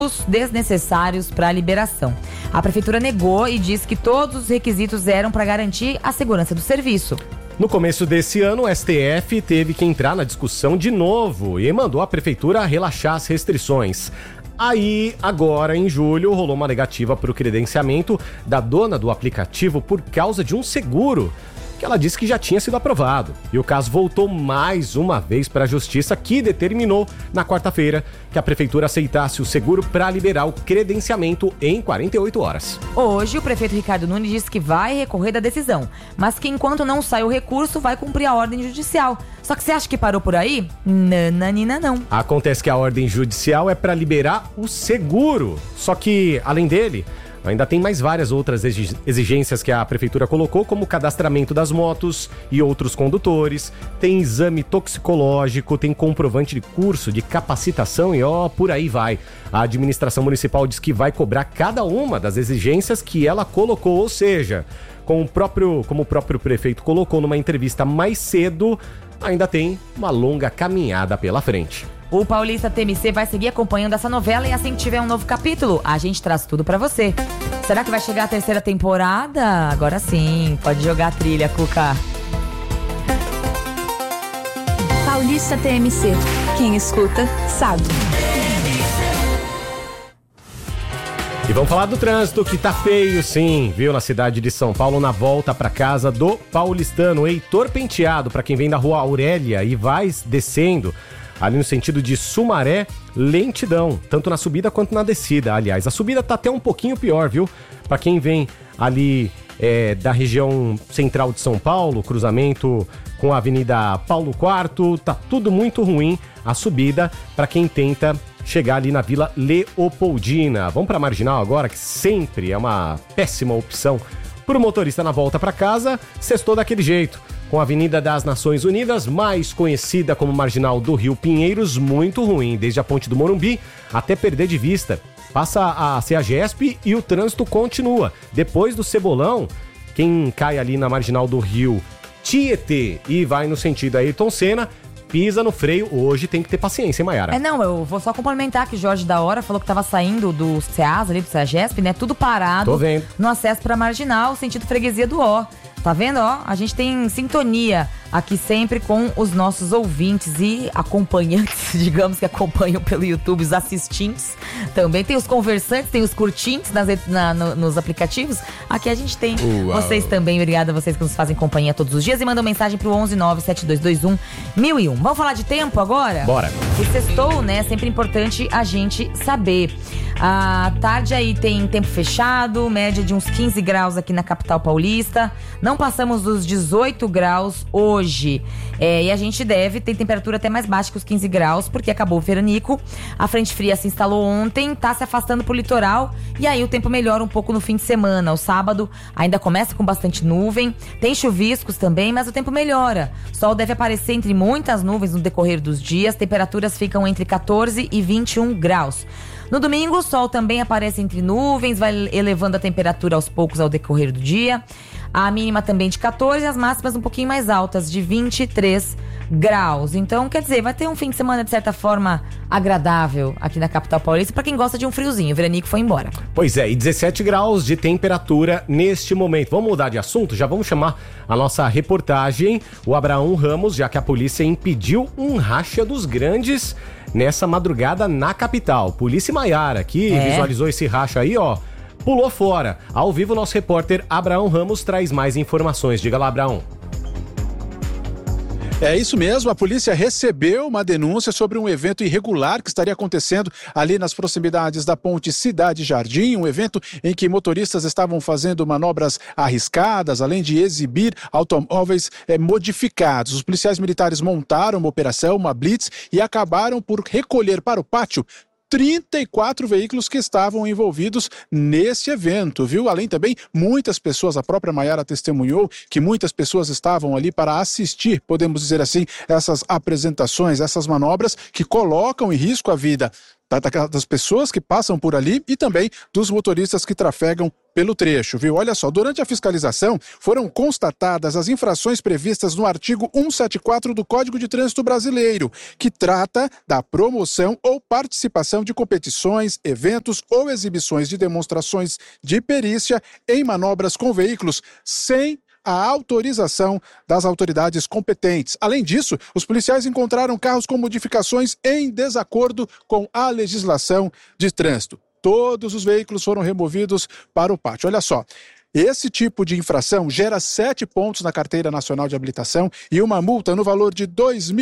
desnecessários para a liberação. A prefeitura negou e disse que todos os requisitos eram para garantir a segurança do serviço. No começo desse ano, o STF teve que entrar na discussão de novo e mandou a prefeitura relaxar as restrições. Aí, agora, em julho, rolou uma negativa para o credenciamento da dona do aplicativo por causa de um seguro que ela disse que já tinha sido aprovado. E o caso voltou mais uma vez para a Justiça, que determinou na quarta-feira que a prefeitura aceitasse o seguro para liberar o credenciamento em 48 horas. Hoje, o prefeito Ricardo Nunes disse que vai recorrer da decisão, mas que enquanto não sai o recurso, vai cumprir a ordem judicial. Só que você acha que parou por aí? Nananina não. Acontece que a ordem judicial é para liberar o seguro. Só que, além dele, ainda tem mais várias outras exigências que a prefeitura colocou, como o cadastramento das motos e outros condutores, tem exame toxicológico, tem comprovante de curso de capacitação e por aí vai. A administração municipal diz que vai cobrar cada uma das exigências que ela colocou, ou seja, como o próprio prefeito colocou numa entrevista mais cedo, ainda tem uma longa caminhada pela frente. O Paulista TMC vai seguir acompanhando essa novela e assim que tiver um novo capítulo, a gente traz tudo pra você. Será que vai chegar a terceira temporada? Agora sim, pode jogar a trilha, Cuca. Paulista TMC. Quem escuta, sabe. E vamos falar do trânsito, que tá feio sim, viu, na cidade de São Paulo, na volta pra casa do paulistano. Heitor Penteado, pra quem vem da Rua Aurélia e vai descendo ali no sentido de Sumaré, lentidão, tanto na subida quanto na descida. Aliás, a subida tá até um pouquinho pior, viu? Pra quem vem ali da região central de São Paulo, cruzamento com a Avenida Paulo IV, tá tudo muito ruim a subida para quem tenta chegar ali na Vila Leopoldina. Vamos para a Marginal agora, que sempre é uma péssima opção para o motorista na volta para casa. Sextou daquele jeito, com a Avenida das Nações Unidas, mais conhecida como Marginal do Rio Pinheiros, muito ruim, desde a Ponte do Morumbi até perder de vista. Passa a CEAGESP e o trânsito continua. Depois do Cebolão, quem cai ali na Marginal do Rio Tietê e vai no sentido Ayrton Senna, pisa no freio. Hoje tem que ter paciência, hein, Mayara? Não, eu vou só complementar que o Jorge da Hora falou que tava saindo do CEAS ali, do CEAGESP, né? Tudo parado. Tô vendo. No acesso pra Marginal, sentido freguesia do Ó. Tá vendo, ó? A gente tem sintonia aqui sempre com os nossos ouvintes e acompanhantes, digamos, que acompanham pelo YouTube, os assistentes. Também tem os conversantes, tem os curtintes nos aplicativos. Aqui a gente tem vocês também. Obrigada a vocês que nos fazem companhia todos os dias e mandam mensagem pro 11972211001. Vamos falar de tempo agora? Bora. E sextou, né? É sempre importante a gente saber. À tarde aí tem tempo fechado, média de uns 15 graus aqui na capital paulista. Não passamos dos 18 graus hoje. E a gente deve ter temperatura até mais baixa que os 15 graus, porque acabou o veranico. A frente fria se instalou ontem, tá se afastando pro litoral. E aí o tempo melhora um pouco no fim de semana. O sábado ainda começa com bastante nuvem. Tem chuviscos também, mas o tempo melhora. Sol deve aparecer entre muitas nuvens no decorrer dos dias. Temperaturas ficam entre 14 e 21 graus. No domingo, o sol também aparece entre nuvens, vai elevando a temperatura aos poucos ao decorrer do dia. A mínima também de 14 e as máximas um pouquinho mais altas, de 23 graus. Então, quer dizer, vai ter um fim de semana, de certa forma, agradável aqui na capital paulista, para quem gosta de um friozinho. O veranico foi embora. Pois é, e 17 graus de temperatura neste momento. Vamos mudar de assunto? Já vamos chamar a nossa reportagem, o Abraão Ramos, já que a polícia impediu um racha dos grandes nessa madrugada na capital. Polícia Maiara, que visualizou esse racha aí, ó, pulou fora. Ao vivo, nosso repórter Abraão Ramos traz mais informações. Diga lá, Abraão. É isso mesmo, a polícia recebeu uma denúncia sobre um evento irregular que estaria acontecendo ali nas proximidades da ponte Cidade Jardim, um evento em que motoristas estavam fazendo manobras arriscadas, além de exibir automóveis modificados. Os policiais militares montaram uma operação, uma blitz, e acabaram por recolher para o pátio 34 veículos que estavam envolvidos nesse evento, viu? Além também, muitas pessoas, a própria Maiara testemunhou que muitas pessoas estavam ali para assistir, podemos dizer assim, essas apresentações, essas manobras que colocam em risco a vida das pessoas que passam por ali e também dos motoristas que trafegam pelo trecho, viu? Olha só, durante a fiscalização foram constatadas as infrações previstas no artigo 174 do Código de Trânsito Brasileiro, que trata da promoção ou participação de competições, eventos ou exibições de demonstrações de perícia em manobras com veículos sem a autorização das autoridades competentes. Além disso, os policiais encontraram carros com modificações em desacordo com a legislação de trânsito. Todos os veículos foram removidos para o pátio. Olha só, esse tipo de infração gera 7 pontos na Carteira Nacional de Habilitação e uma multa no valor de R$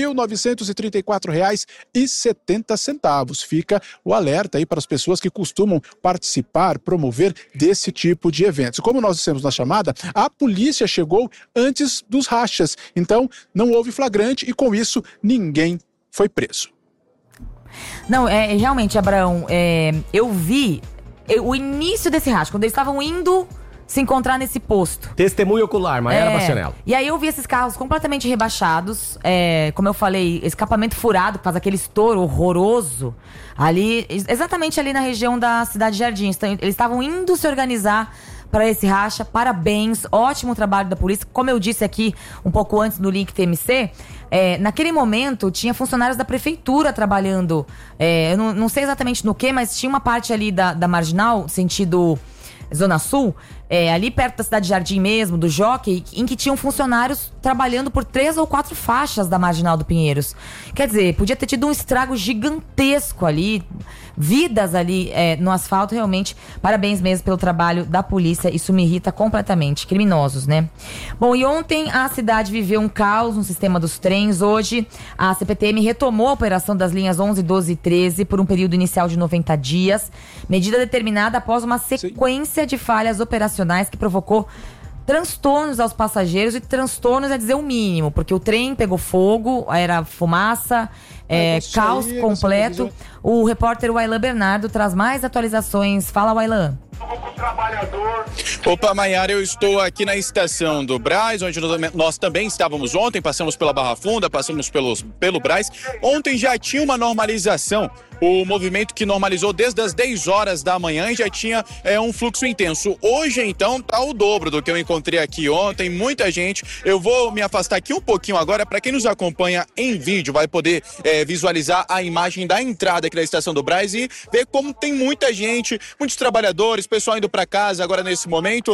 2.934,70. Fica o alerta aí para as pessoas que costumam participar, promover desse tipo de eventos. Como nós dissemos na chamada, a polícia chegou antes dos rachas, então não houve flagrante e com isso ninguém foi preso. Não, realmente, Abraão, eu vi o início desse racha, quando eles estavam indo se encontrar nesse posto. Testemunho ocular, Maiara Bastianello. E aí eu vi esses carros completamente rebaixados, como eu falei, escapamento furado, que faz aquele estouro horroroso, ali, exatamente ali na região da Cidade Jardim. Então, eles estavam indo se organizar para esse racha. Parabéns, ótimo trabalho da polícia. Como eu disse aqui um pouco antes no link TMC, naquele momento tinha funcionários da prefeitura trabalhando, eu não sei exatamente no que, mas tinha uma parte ali da Marginal, sentido Zona Sul, ali perto da Cidade Jardim mesmo, do Jockey, em que tinham funcionários trabalhando por 3 ou 4 faixas da Marginal do Pinheiros. Quer dizer, podia ter tido um estrago gigantesco ali, vidas ali no asfalto. Realmente, parabéns mesmo pelo trabalho da polícia, isso me irrita completamente, criminosos, né? Bom, e ontem a cidade viveu um caos no sistema dos trens. Hoje a CPTM retomou a operação das linhas 11, 12 e 13 por um período inicial de 90 dias, medida determinada após uma sequência de falhas operacionais que provocou transtornos aos passageiros, e transtornos é dizer o mínimo, porque o trem pegou fogo, era fumaça, caos completo. O repórter Wailan Bernardo traz mais atualizações. Fala, Wailan. Opa, Maiara, eu estou aqui na estação do Brás, onde nós também estávamos ontem, passamos pela Barra Funda, passamos pelo Brás. Ontem já tinha uma normalização, o movimento que normalizou desde as 10 horas da manhã e já tinha um fluxo intenso. Hoje, então, tá o dobro do que eu encontrei aqui ontem, muita gente. Eu vou me afastar aqui um pouquinho agora, para quem nos acompanha em vídeo, vai poder visualizar a imagem da entrada aqui da estação do Brás e ver como tem muita gente, muitos trabalhadores, pessoal indo para casa agora nesse momento,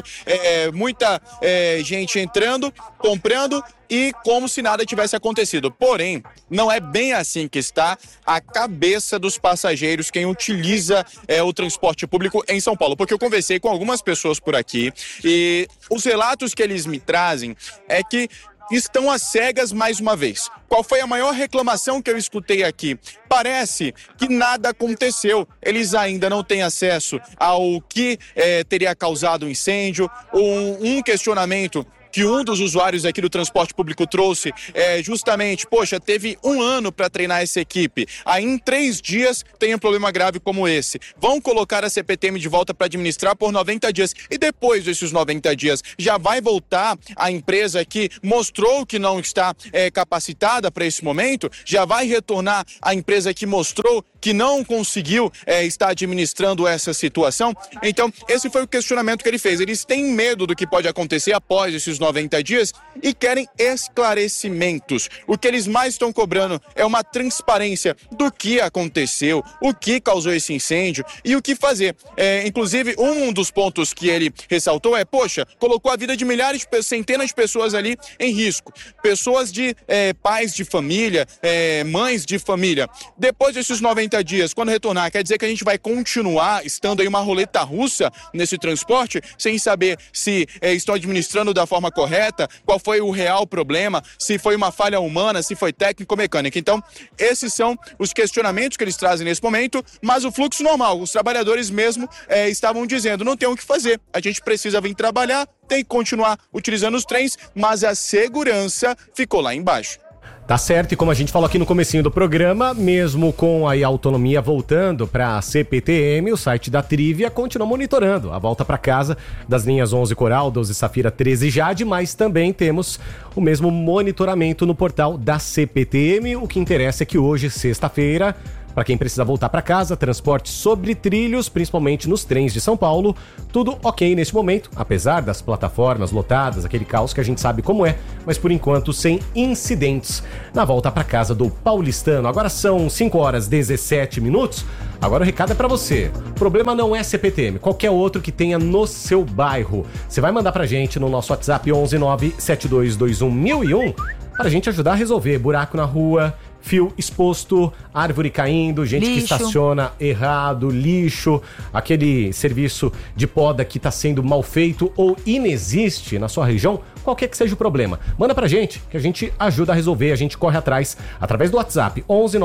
muita gente entrando, comprando e como se nada tivesse acontecido. Porém, não é bem assim que está a cabeça dos passageiros, quem utiliza o transporte público em São Paulo. Porque eu conversei com algumas pessoas por aqui e os relatos que eles me trazem é que estão às cegas mais uma vez. Qual foi a maior reclamação que eu escutei aqui? Parece que nada aconteceu. Eles ainda não têm acesso ao que teria causado o incêndio. Um questionamento que um dos usuários aqui do transporte público trouxe justamente, poxa, teve 1 ano para treinar essa equipe, aí em 3 dias tem um problema grave como esse. Vão colocar a CPTM de volta para administrar por 90 dias e depois desses 90 dias já vai voltar a empresa que mostrou que não está capacitada para esse momento, já vai retornar a empresa que mostrou que não conseguiu estar administrando essa situação. Então, esse foi o questionamento que ele fez. Eles têm medo do que pode acontecer após esses 90 dias e querem esclarecimentos. O que eles mais estão cobrando é uma transparência do que aconteceu, o que causou esse incêndio e o que fazer. Inclusive, um dos pontos que ele ressaltou poxa, colocou a vida de milhares, centenas de pessoas ali em risco. Pessoas de pais de família, mães de família. Depois desses 90 dias, quando retornar, quer dizer que a gente vai continuar estando aí uma roleta russa nesse transporte, sem saber se estão administrando da forma correta, qual foi o real problema, se foi uma falha humana, se foi técnico-mecânica. Então, esses são os questionamentos que eles trazem nesse momento, mas o fluxo normal, os trabalhadores mesmo estavam dizendo, não tem o que fazer, a gente precisa vir trabalhar, tem que continuar utilizando os trens, mas a segurança ficou lá embaixo. Tá certo, e como a gente falou aqui no comecinho do programa, mesmo com a autonomia voltando para a CPTM, o site da Trivia continua monitorando a volta para casa das linhas 11 Coral, 12 Safira, 13 Jade, mas também temos o mesmo monitoramento no portal da CPTM. O que interessa é que hoje, sexta-feira, Para quem precisa voltar para casa, transporte sobre trilhos, principalmente nos trens de São Paulo, tudo ok neste momento, apesar das plataformas lotadas, aquele caos que a gente sabe como é, mas por enquanto sem incidentes na volta para casa do paulistano. Agora são 5h17. Agora o recado é para você. O problema não é CPTM, qualquer outro que tenha no seu bairro. Você vai mandar pra gente no nosso WhatsApp 11972211001 para a gente ajudar a resolver buraco na rua, fio exposto, árvore caindo, gente que estaciona errado, lixo, aquele serviço de poda que está sendo mal feito ou inexiste na sua região, qualquer que seja o problema. Manda pra gente, que a gente ajuda a resolver, a gente corre atrás, através do WhatsApp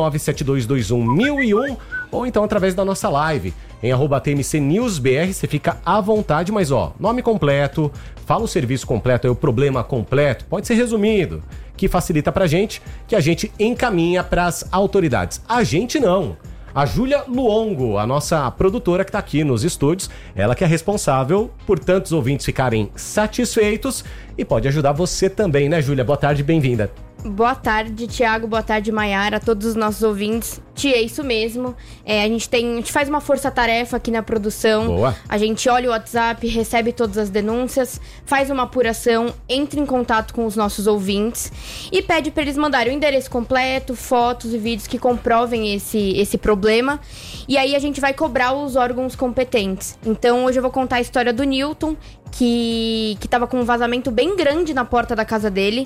11972211001 ou então através da nossa live em @TMCNewsBR. Você fica à vontade, mas nome completo, fala o serviço completo, o problema completo, pode ser resumido, que facilita pra gente, que a gente encaminha pras autoridades. A gente não. A Júlia Luongo, a nossa produtora que tá aqui nos estúdios, ela que é responsável por tantos ouvintes ficarem satisfeitos e pode ajudar você também, né, Júlia? Boa tarde, bem-vinda. Boa tarde, Thiago. Boa tarde, Maiara, a todos os nossos ouvintes. É isso mesmo. A gente faz uma força-tarefa aqui na produção. Boa. A gente olha o WhatsApp, recebe todas as denúncias, faz uma apuração, entra em contato com os nossos ouvintes e pede para eles mandarem o endereço completo, fotos e vídeos que comprovem esse problema. E aí a gente vai cobrar os órgãos competentes. Então hoje eu vou contar a história do Newton, que tava com um vazamento bem grande na porta da casa dele.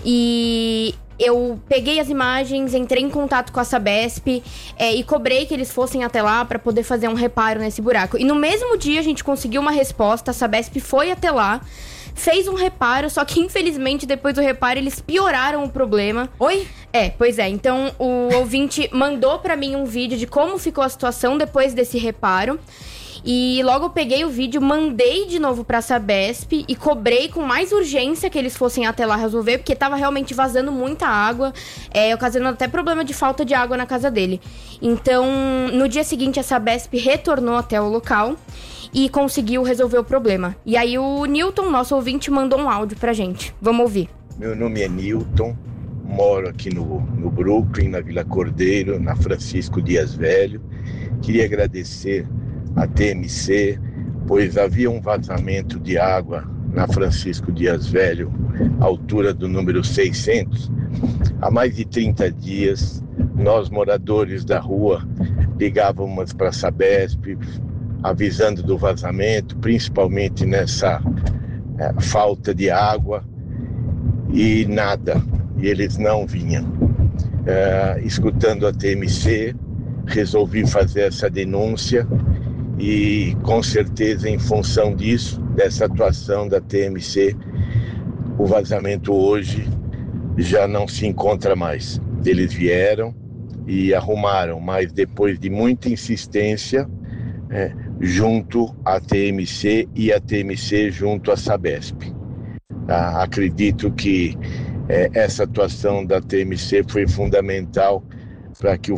E eu peguei as imagens, entrei em contato com a Sabesp e cobrei que eles fossem até lá para poder fazer um reparo nesse buraco. E no mesmo dia a gente conseguiu uma resposta, a Sabesp foi até lá, fez um reparo, só que infelizmente depois do reparo eles pioraram o problema. Oi? Pois é. Então o ouvinte mandou para mim um vídeo de como ficou a situação depois desse reparo. E logo eu peguei o vídeo, mandei de novo pra Sabesp e cobrei com mais urgência que eles fossem até lá resolver, porque tava realmente vazando muita água, ocasionando até problema de falta de água na casa dele. Então, no dia seguinte, a Sabesp retornou até o local e conseguiu resolver o problema. E aí o Newton, nosso ouvinte, mandou um áudio pra gente. Vamos ouvir. Meu nome é Newton, moro aqui no Brooklyn, na Vila Cordeiro, na Francisco Dias Velho. Queria agradecer a TMC, pois havia um vazamento de água na Francisco Dias Velho, altura do número 600. Há mais de 30 dias, nós moradores da rua ligávamos para a Sabesp, avisando do vazamento, principalmente nessa falta de água, e nada, e eles não vinham. Escutando a TMC, resolvi fazer essa denúncia. E com certeza, em função disso, dessa atuação da TMC, o vazamento hoje já não se encontra mais. Eles vieram e arrumaram, mas depois de muita insistência, junto à TMC e a TMC junto à Sabesp. Acredito que essa atuação da TMC foi fundamental para que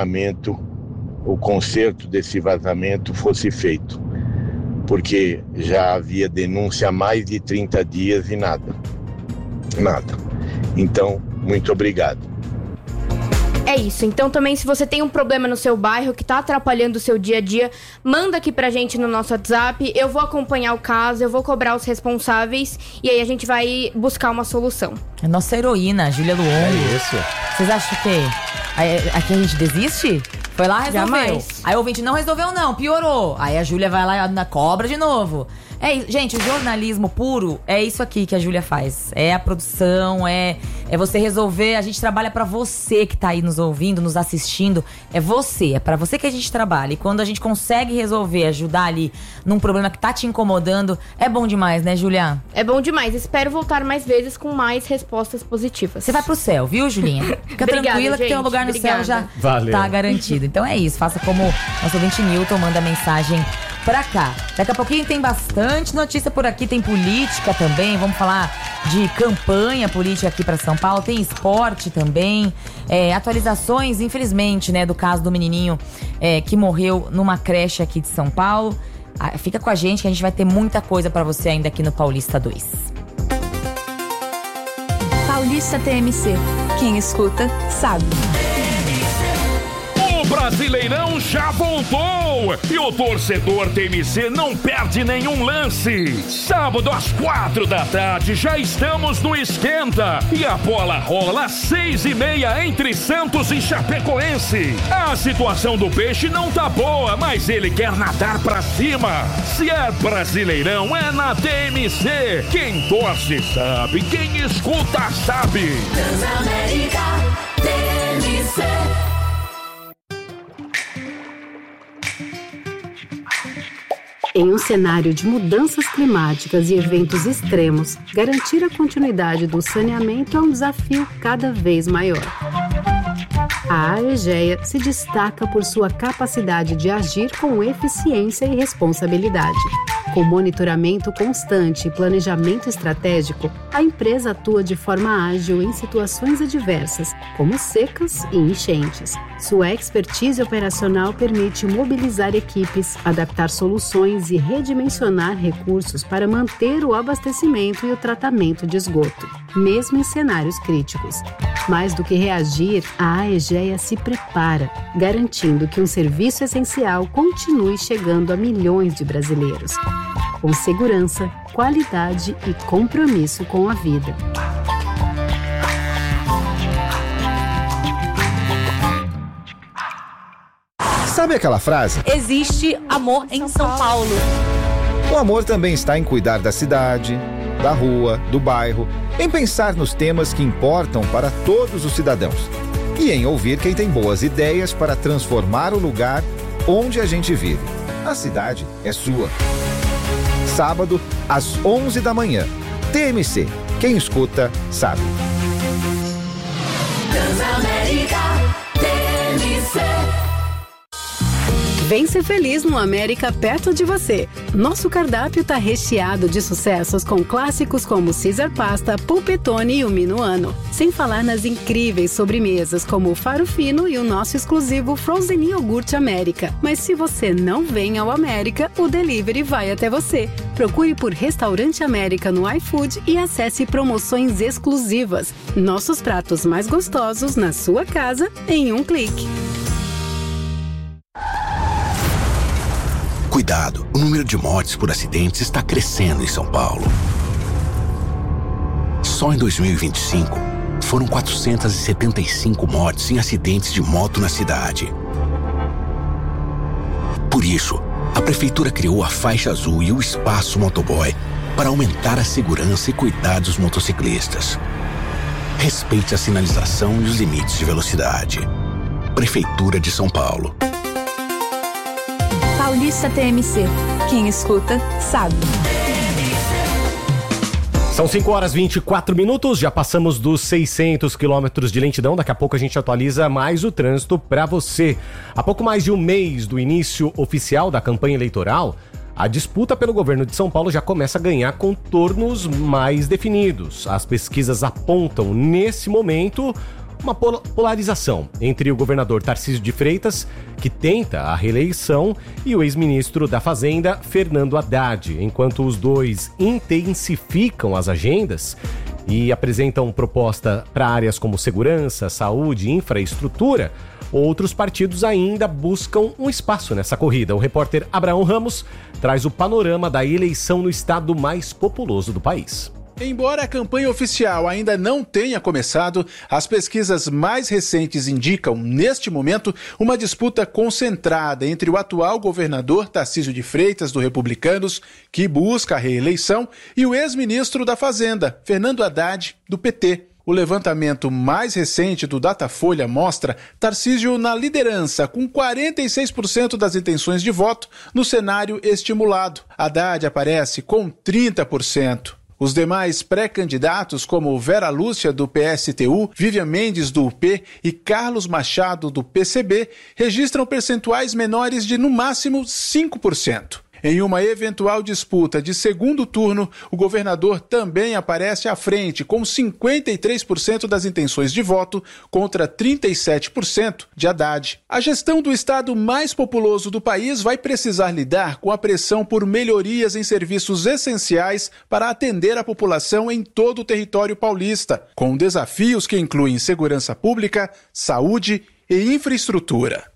o conserto desse vazamento fosse feito, porque já havia denúncia há mais de 30 dias e nada. Então, muito obrigado. É isso. Então também, se você tem um problema no seu bairro que tá atrapalhando o seu dia a dia, manda aqui pra gente no nosso WhatsApp. Eu vou acompanhar o caso, eu vou cobrar os responsáveis e aí a gente vai buscar uma solução. É nossa heroína, Júlia Luongo. É isso. Vocês acham que aqui a gente desiste? Foi lá, resolveu. Jamais. Aí o ouvinte não resolveu não, piorou. Aí a Júlia vai lá na cobra de novo. É isso. Gente, o jornalismo puro é isso aqui que a Júlia faz. É a produção, é você resolver. A gente trabalha pra você que tá aí nos ouvindo, nos assistindo. É pra você que a gente trabalha. E quando a gente consegue resolver, ajudar ali num problema que tá te incomodando, é bom demais, né, Júlia? É bom demais. Espero voltar mais vezes com mais respostas positivas. Você vai pro céu, viu, Julinha? Fica tranquila, que tem um lugar no céu já tá garantido. Então é isso. Faça como nosso ouvinte Newton, manda mensagem pra cá. Daqui a pouquinho tem bastante notícia por aqui, tem política também, vamos falar de campanha política aqui pra São Paulo, tem esporte também, atualizações, infelizmente, né, do caso do menininho que morreu numa creche aqui de São Paulo. Fica com a gente que a gente vai ter muita coisa pra você ainda aqui no Paulista 2. Paulista TMC. Quem escuta, sabe. O Brasil Brasileirão já voltou e o torcedor TMC não perde nenhum lance. Sábado às 4h já estamos no Esquenta e a bola rola às 6h30 entre Santos e Chapecoense. A situação do Peixe não tá boa, mas ele quer nadar pra cima. Se é Brasileirão, é na TMC. Quem torce sabe, quem escuta sabe. Transamérica TMC. Em um cenário de mudanças climáticas e eventos extremos, garantir a continuidade do saneamento é um desafio cada vez maior. A Aegea se destaca por sua capacidade de agir com eficiência e responsabilidade. Com monitoramento constante e planejamento estratégico, a empresa atua de forma ágil em situações adversas, como secas e enchentes. Sua expertise operacional permite mobilizar equipes, adaptar soluções e redimensionar recursos para manter o abastecimento e o tratamento de esgoto, mesmo em cenários críticos. Mais do que reagir, a Aegea se prepara, garantindo que um serviço essencial continue chegando a milhões de brasileiros, com segurança, qualidade e compromisso com a vida. Sabe aquela frase? Existe amor em São Paulo. O amor também está em cuidar da cidade, da rua, do bairro, em pensar nos temas que importam para todos os cidadãos e em ouvir quem tem boas ideias para transformar o lugar onde a gente vive. A cidade é sua. Sábado, às 11h. TMC. Quem escuta, sabe. Transamérica TMC. Vem ser feliz no América perto de você. Nosso cardápio tá recheado de sucessos com clássicos como Caesar Pasta, Polpettone e o Minuano. Sem falar nas incríveis sobremesas como o Faro Fino e o nosso exclusivo Frozen Iogurte América. Mas se você não vem ao América, o delivery vai até você. Procure por Restaurante América no iFood e acesse promoções exclusivas. Nossos pratos mais gostosos na sua casa em um clique. Cuidado, o número de mortes por acidentes está crescendo em São Paulo. Só em 2025, foram 475 mortes em acidentes de moto na cidade. Por isso, a Prefeitura criou a Faixa Azul e o Espaço Motoboy para aumentar a segurança e cuidar dos motociclistas. Respeite a sinalização e os limites de velocidade. Prefeitura de São Paulo. Paulista TMC. Quem escuta, sabe. São 5h24, já passamos dos 600 quilômetros de lentidão. Daqui a pouco a gente atualiza mais o trânsito para você. Há pouco mais de um mês do início oficial da campanha eleitoral, a disputa pelo governo de São Paulo já começa a ganhar contornos mais definidos. As pesquisas apontam, nesse momento, uma polarização entre o governador Tarcísio de Freitas, que tenta a reeleição, e o ex-ministro da Fazenda, Fernando Haddad. Enquanto os dois intensificam as agendas e apresentam proposta para áreas como segurança, saúde e infraestrutura, outros partidos ainda buscam um espaço nessa corrida. O repórter Abraão Ramos traz o panorama da eleição no estado mais populoso do país. Embora a campanha oficial ainda não tenha começado, as pesquisas mais recentes indicam, neste momento, uma disputa concentrada entre o atual governador Tarcísio de Freitas, do Republicanos, que busca a reeleição, e o ex-ministro da Fazenda, Fernando Haddad, do PT. O levantamento mais recente do Datafolha mostra Tarcísio na liderança, com 46% das intenções de voto no cenário estimulado. Haddad aparece com 30%. Os demais pré-candidatos, como Vera Lúcia, do PSTU, Vivian Mendes, do UP e Carlos Machado, do PCB, registram percentuais menores de, no máximo, 5%. Em uma eventual disputa de segundo turno, o governador também aparece à frente, com 53% das intenções de voto contra 37% de Haddad. A gestão do estado mais populoso do país vai precisar lidar com a pressão por melhorias em serviços essenciais para atender a população em todo o território paulista, com desafios que incluem segurança pública, saúde e infraestrutura.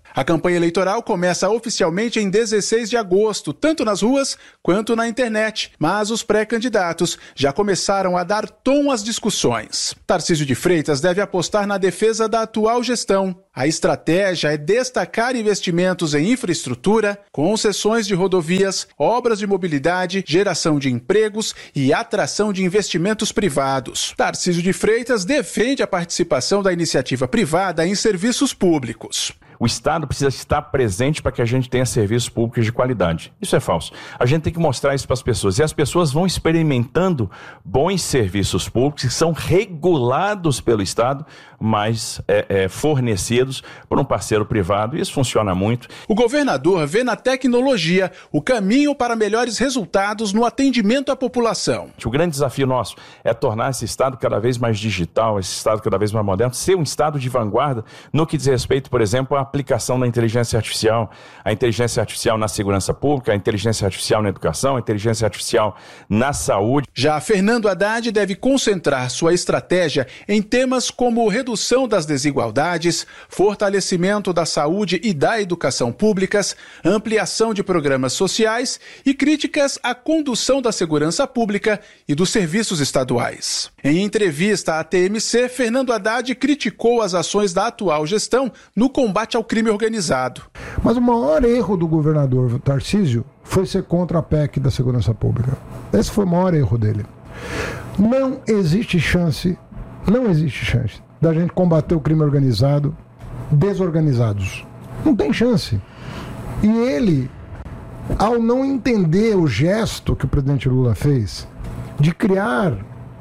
A campanha eleitoral começa oficialmente em 16 de agosto, tanto nas ruas quanto na internet. Mas os pré-candidatos já começaram a dar tom às discussões. Tarcísio de Freitas deve apostar na defesa da atual gestão. A estratégia é destacar investimentos em infraestrutura, concessões de rodovias, obras de mobilidade, geração de empregos e atração de investimentos privados. Tarcísio de Freitas defende a participação da iniciativa privada em serviços públicos. O Estado precisa estar presente para que a gente tenha serviços públicos de qualidade. Isso é falso. A gente tem que mostrar isso para as pessoas. E as pessoas vão experimentando bons serviços públicos que são regulados pelo Estado, mas fornecidos por um parceiro privado. Isso funciona muito. O governador vê na tecnologia o caminho para melhores resultados no atendimento à população. O grande desafio nosso é tornar esse Estado cada vez mais digital, esse Estado cada vez mais moderno, ser um Estado de vanguarda no que diz respeito, por exemplo, à aplicação da inteligência artificial, a inteligência artificial na segurança pública, a inteligência artificial na educação, a inteligência artificial na saúde. Já Fernando Haddad deve concentrar sua estratégia em temas como redução das desigualdades, fortalecimento da saúde e da educação públicas, ampliação de programas sociais e críticas à condução da segurança pública e dos serviços estaduais. Em entrevista à TMC, Fernando Haddad criticou as ações da atual gestão no combate ao crime organizado. Mas o maior erro do governador Tarcísio foi ser contra a PEC da segurança pública. Esse foi o maior erro dele. Não existe chance da gente combater o crime organizado desorganizados. Não tem chance. E ele, ao não entender o gesto que o presidente Lula fez de criar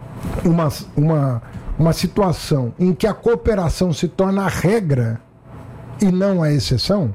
uma situação em que a cooperação se torna a regra e não a exceção,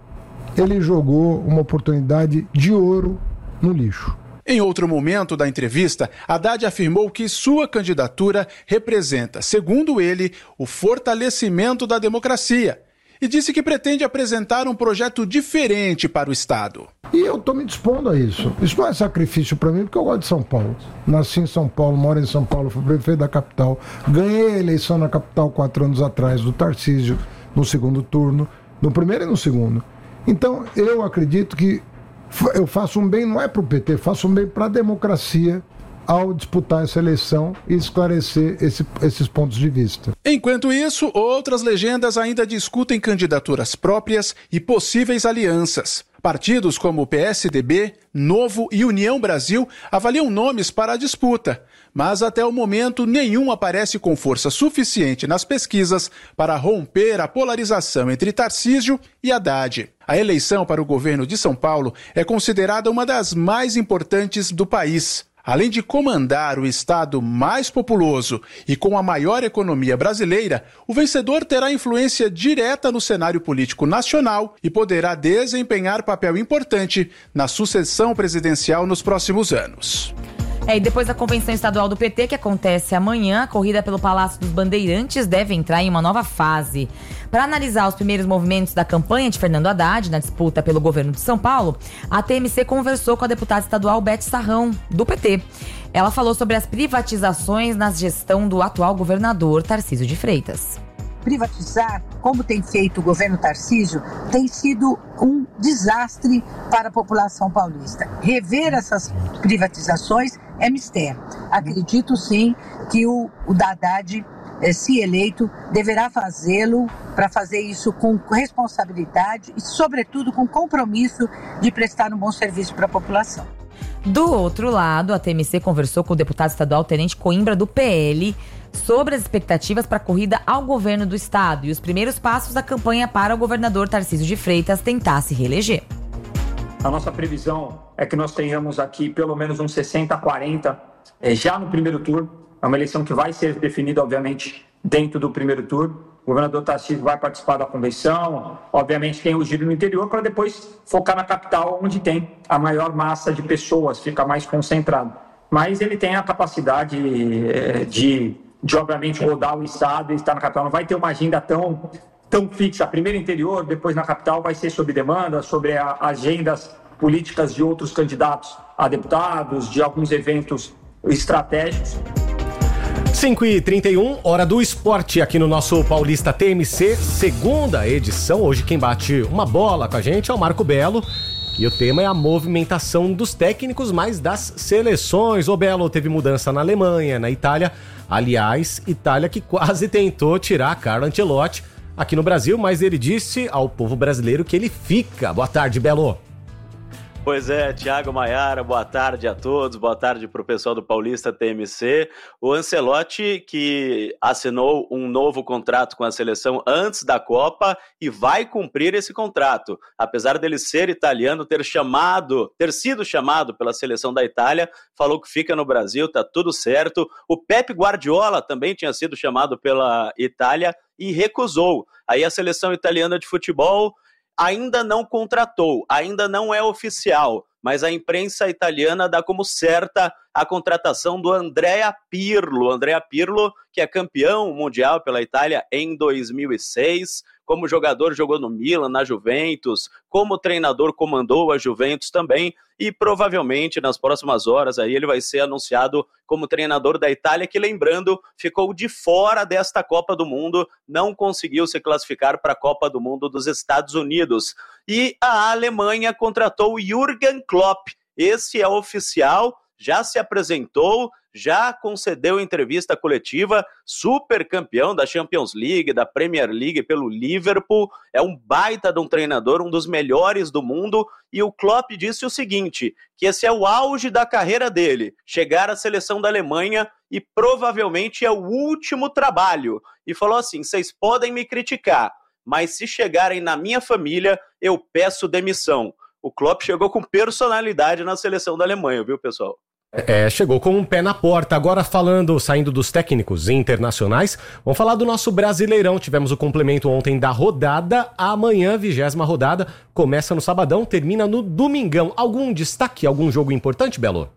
ele jogou uma oportunidade de ouro no lixo. Em outro momento da entrevista, Haddad afirmou que sua candidatura representa, segundo ele, o fortalecimento da democracia e disse que pretende apresentar um projeto diferente para o Estado. E eu estou me dispondo a isso. Isso não é sacrifício para mim, porque eu gosto de São Paulo. Nasci em São Paulo, moro em São Paulo, fui prefeito da capital. Ganhei a eleição na capital 4 anos atrás do Tarcísio, no segundo turno, no primeiro e no segundo. Então, eu acredito que eu faço um bem, não é para o PT, faço um bem para a democracia ao disputar essa eleição e esclarecer esses pontos de vista. Enquanto isso, outras legendas ainda discutem candidaturas próprias e possíveis alianças. Partidos como o PSDB, Novo e União Brasil avaliam nomes para a disputa, mas até o momento nenhum aparece com força suficiente nas pesquisas para romper a polarização entre Tarcísio e Haddad. A eleição para o governo de São Paulo é considerada uma das mais importantes do país. Além de comandar o estado mais populoso e com a maior economia brasileira, o vencedor terá influência direta no cenário político nacional e poderá desempenhar papel importante na sucessão presidencial nos próximos anos. E depois da convenção estadual do PT, que acontece amanhã, a corrida pelo Palácio dos Bandeirantes deve entrar em uma nova fase. Para analisar os primeiros movimentos da campanha de Fernando Haddad na disputa pelo governo de São Paulo, a TMC conversou com a deputada estadual Beth Sarrão, do PT. Ela falou sobre as privatizações na gestão do atual governador Tarcísio de Freitas. Privatizar, como tem feito o governo Tarcísio, tem sido um desastre para a população paulista. Rever essas privatizações é mistério. Acredito sim que o Haddad, se eleito, deverá fazê-lo para fazer isso com responsabilidade e, sobretudo, com compromisso de prestar um bom serviço para a população. Do outro lado, a TMC conversou com o deputado estadual Tenente Coimbra, do PL, sobre as expectativas para a corrida ao governo do estado e os primeiros passos da campanha para o governador Tarcísio de Freitas tentar se reeleger. A nossa previsão é que nós tenhamos aqui pelo menos uns 60-40 já no primeiro turno. É uma eleição que vai ser definida, obviamente, dentro do primeiro turno. O governador Tarcísio vai participar da convenção, obviamente tem o giro no interior, para depois focar na capital, onde tem a maior massa de pessoas, fica mais concentrado. Mas ele tem a capacidade de obviamente, rodar o estado e estar na capital. Não vai ter uma agenda tão fixa. Primeiro interior, depois na capital, vai ser sobre demanda, sobre agendas políticas de outros candidatos a deputados, de alguns eventos estratégicos. 5h31, hora do esporte aqui no nosso Paulista TMC, segunda edição. Hoje quem bate uma bola com a gente é o Marco Belo. E o tema é a movimentação dos técnicos, mas das seleções. O Belo teve mudança na Alemanha, na Itália. Aliás, Itália que quase tentou tirar Carlo Ancelotti aqui no Brasil, mas ele disse ao povo brasileiro que ele fica. Boa tarde, Belo. Pois é, Thiago Maiara, boa tarde a todos, boa tarde para o pessoal do Paulista TMC. O Ancelotti, que assinou um novo contrato com a seleção antes da Copa e vai cumprir esse contrato. Apesar dele ser italiano, ter sido chamado pela seleção da Itália, falou que fica no Brasil, tá tudo certo. O Pep Guardiola também tinha sido chamado pela Itália e recusou. Aí a seleção italiana de futebol ainda não contratou, ainda não é oficial, mas a imprensa italiana dá como certa a contratação do Andrea Pirlo. Andrea Pirlo, que é campeão mundial pela Itália em 2006, como jogador jogou no Milan, na Juventus, como treinador comandou a Juventus também, e provavelmente nas próximas horas aí ele vai ser anunciado como treinador da Itália, que, lembrando, ficou de fora desta Copa do Mundo, não conseguiu se classificar para a Copa do Mundo dos Estados Unidos. E a Alemanha contratou o Jürgen Klopp. Esse é oficial, já se apresentou, já concedeu entrevista coletiva, super campeão da Champions League, da Premier League pelo Liverpool, é um baita de um treinador, um dos melhores do mundo, e o Klopp disse o seguinte, que esse é o auge da carreira dele, chegar à seleção da Alemanha e provavelmente é o último trabalho, e falou assim, vocês podem me criticar, mas se chegarem na minha família, eu peço demissão. O Klopp chegou com personalidade na seleção da Alemanha, viu, pessoal? Chegou com um pé na porta. Agora saindo dos técnicos internacionais, vamos falar do nosso Brasileirão. Tivemos o complemento ontem da rodada, amanhã, 20ª rodada, começa no sabadão, termina no domingão. Algum destaque, algum jogo importante, Belo?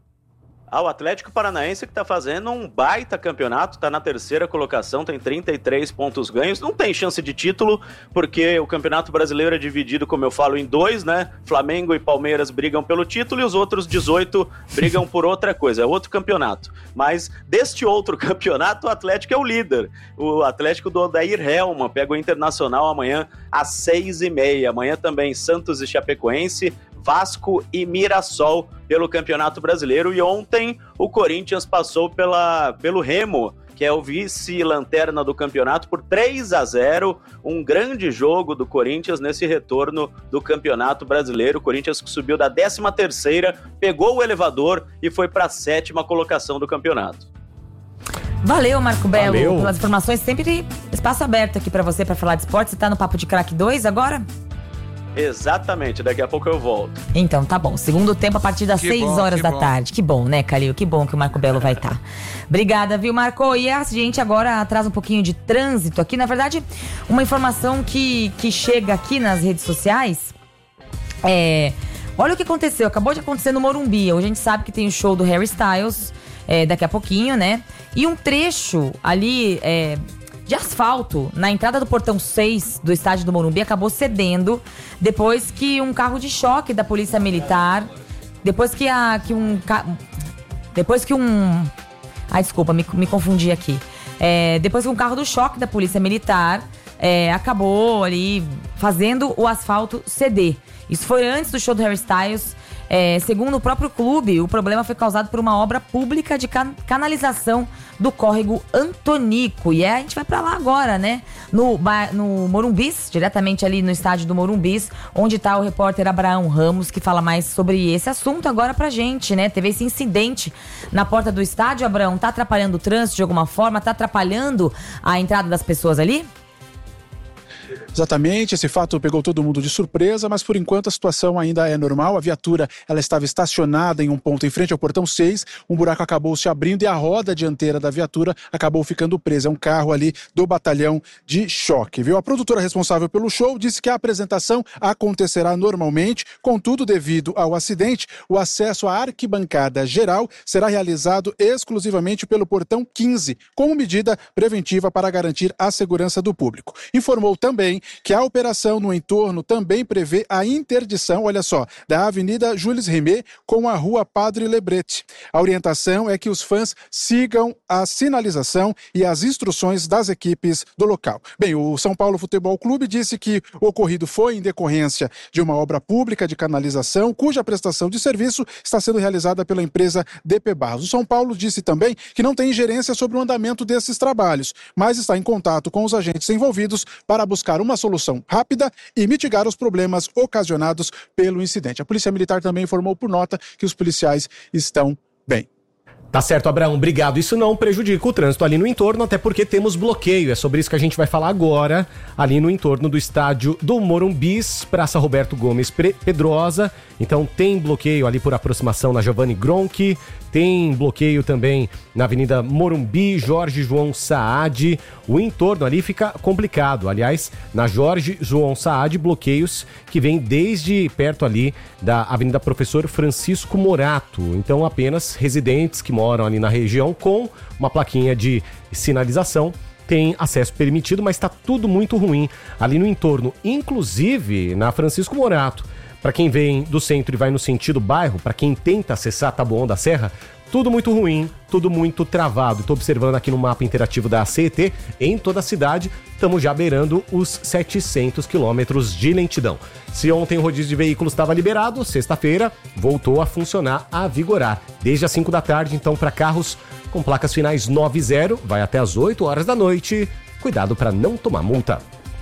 O Atlético Paranaense, que está fazendo um baita campeonato, está na 3ª colocação, tem 33 pontos ganhos, não tem chance de título, porque o Campeonato Brasileiro é dividido, como eu falo, em 2, né? Flamengo e Palmeiras brigam pelo título e os outros 18 brigam por outra coisa, é outro campeonato. Mas deste outro campeonato, o Atlético é o líder. O Atlético do Odair Hellmann pega o Internacional amanhã às 6h30. Amanhã também Santos e Chapecoense, Vasco e Mirassol pelo Campeonato Brasileiro. E ontem o Corinthians passou pelo Remo, que é o vice-lanterna do campeonato, por 3-0. Um grande jogo do Corinthians nesse retorno do Campeonato Brasileiro. O Corinthians que subiu da 13ª, pegou o elevador e foi para a 7ª colocação do campeonato. Valeu, Marco Belo, pelas informações. Sempre espaço aberto aqui para você para falar de esporte. Você tá no Papo de Craque 2 agora? Exatamente, daqui a pouco eu volto. Então, tá bom. Segundo tempo a partir das 6 horas da tarde. Que bom, né, Calil? Que bom que o Marco Belo vai estar. Obrigada, viu, Marco? E a gente agora traz um pouquinho de trânsito aqui. Na verdade, uma informação que chega aqui nas redes sociais. Olha o que aconteceu. Acabou de acontecer no Morumbi. Hoje a gente sabe que tem o show do Harry Styles daqui a pouquinho, né? E um trecho ali de asfalto na entrada do portão 6 do estádio do Morumbi acabou cedendo depois que um carro de choque da Polícia Militar, depois que me confundi aqui. Depois que um carro do choque da Polícia Militar acabou ali fazendo o asfalto ceder. Isso foi antes do show do Harry Styles. Segundo o próprio clube, o problema foi causado por uma obra pública de canalização do córrego Antonico. E a gente vai pra lá agora, né? No Morumbis, diretamente ali no estádio do Morumbis, onde tá o repórter Abraão Ramos, que fala mais sobre esse assunto agora pra gente, né? Teve esse incidente na porta do estádio, Abraão. Tá atrapalhando o trânsito de alguma forma? Tá atrapalhando a entrada das pessoas ali? Exatamente, esse fato pegou todo mundo de surpresa, mas por enquanto a situação ainda é normal. A viatura ela estava estacionada em um ponto em frente ao portão 6, um buraco acabou se abrindo e a roda dianteira da viatura acabou ficando presa. É um carro ali do batalhão de choque, viu? A produtora responsável pelo show disse que a apresentação acontecerá normalmente, contudo, devido ao acidente, o acesso à arquibancada geral será realizado exclusivamente pelo portão 15, como medida preventiva para garantir a segurança do público. Informou também que a operação no entorno também prevê a interdição, olha só, da Avenida Jules Rimet com a Rua Padre Lebrete. A orientação é que os fãs sigam a sinalização e as instruções das equipes do local. Bem, o São Paulo Futebol Clube disse que o ocorrido foi em decorrência de uma obra pública de canalização, cuja prestação de serviço está sendo realizada pela empresa DP Barros. O São Paulo disse também que não tem ingerência sobre o andamento desses trabalhos, mas está em contato com os agentes envolvidos para buscar uma solução rápida e mitigar os problemas ocasionados pelo incidente. A Polícia Militar também informou por nota que os policiais estão bem. Tá certo, Abraão, obrigado. Isso não prejudica o trânsito ali no entorno, até porque temos bloqueio. É sobre isso que a gente vai falar agora, ali no entorno do estádio do Morumbis, Praça Roberto Gomes Pedrosa. Então tem bloqueio ali por aproximação na Giovanni Gronchi, tem bloqueio também na Avenida Morumbi, Jorge João Saad. O entorno ali fica complicado. Aliás, na Jorge João Saad, bloqueios que vêm desde perto ali da Avenida Professor Francisco Morato. Então apenas residentes que moram ali na região com uma plaquinha de sinalização tem acesso permitido, mas está tudo muito ruim ali no entorno, inclusive na Francisco Morato. Para quem vem do centro e vai no sentido bairro, para quem tenta acessar Taboão da Serra, tudo muito ruim, tudo muito travado. Estou observando aqui no mapa interativo da CET, em toda a cidade, estamos já beirando os 700 quilômetros de lentidão. Se ontem o rodízio de veículos estava liberado, sexta-feira voltou a funcionar, a vigorar. Desde as 5 da tarde, então, para carros com placas finais 90, vai até as 8 horas da noite. Cuidado para não tomar multa.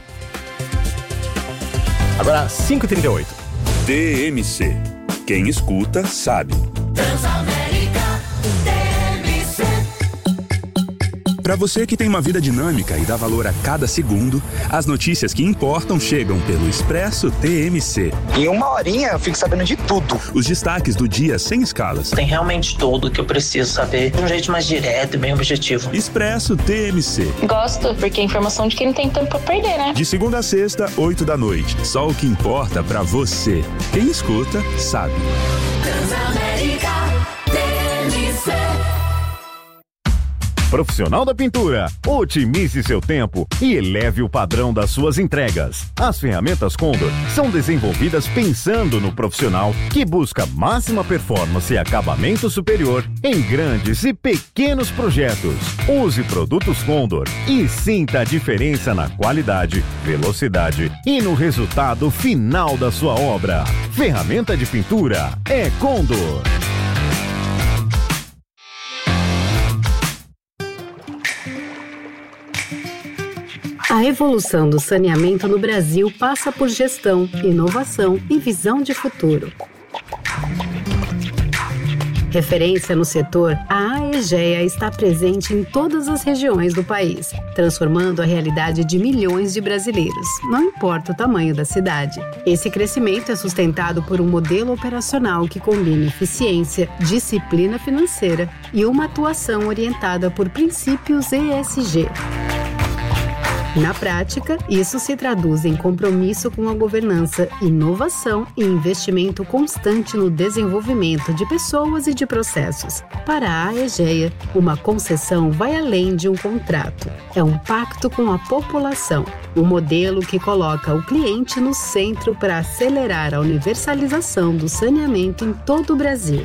Agora, 5h38. TMC. Quem escuta, sabe. Transamérica TMC. Para você que tem uma vida dinâmica e dá valor a cada segundo, as notícias que importam chegam pelo Expresso TMC. Em uma horinha eu fico sabendo de tudo. Os destaques do dia sem escalas. Tem realmente tudo o que eu preciso saber de um jeito mais direto e bem objetivo. Expresso TMC. Gosto, porque é informação de quem não tem tempo pra perder, né? De segunda a sexta, 8 da noite. Só o que importa pra você. Quem escuta, sabe. Transamérica TMC. Profissional da Pintura, otimize seu tempo e eleve o padrão das suas entregas. As ferramentas Condor são desenvolvidas pensando no profissional que busca máxima performance e acabamento superior em grandes e pequenos projetos. Use produtos Condor e sinta a diferença na qualidade, velocidade e no resultado final da sua obra. Ferramenta de pintura é Condor. A evolução do saneamento no Brasil passa por gestão, inovação e visão de futuro. Referência no setor, a Aegea está presente em todas as regiões do país, transformando a realidade de milhões de brasileiros, não importa o tamanho da cidade. Esse crescimento é sustentado por um modelo operacional que combina eficiência, disciplina financeira e uma atuação orientada por princípios ESG. Na prática, isso se traduz em compromisso com a governança, inovação e investimento constante no desenvolvimento de pessoas e de processos. Para a Aegea, uma concessão vai além de um contrato. É um pacto com a população, um modelo que coloca o cliente no centro para acelerar a universalização do saneamento em todo o Brasil.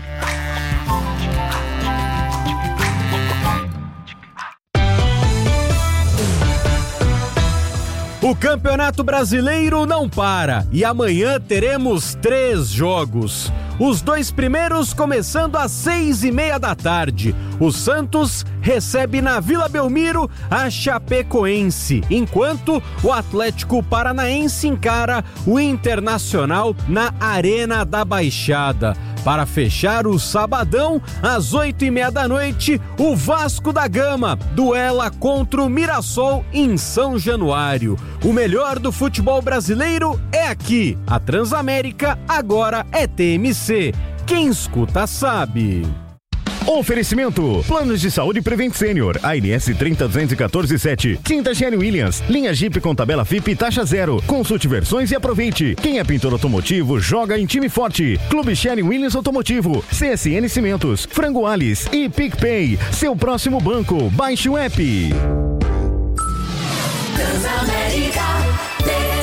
O Campeonato Brasileiro não para e amanhã teremos 3 jogos. Os 2 primeiros começando às 6h30 da tarde. O Santos recebe na Vila Belmiro a Chapecoense, enquanto o Atlético Paranaense encara o Internacional na Arena da Baixada. Para fechar o sabadão, às 8h30 da noite, o Vasco da Gama duela contra o Mirassol em São Januário. O melhor do futebol brasileiro é aqui. A Transamérica agora é TMC. Quem escuta sabe. Oferecimento: Planos de Saúde Prevent Senior, ANS 30214-7. Tinta Sherry Williams, linha Jeep com tabela FIP e taxa zero. Consulte versões e aproveite. Quem é pintor automotivo, joga em time forte. Clube Sherry Williams Automotivo, CSN Cimentos, Frango Alice e PicPay. Seu próximo banco, baixe o app. Transamérica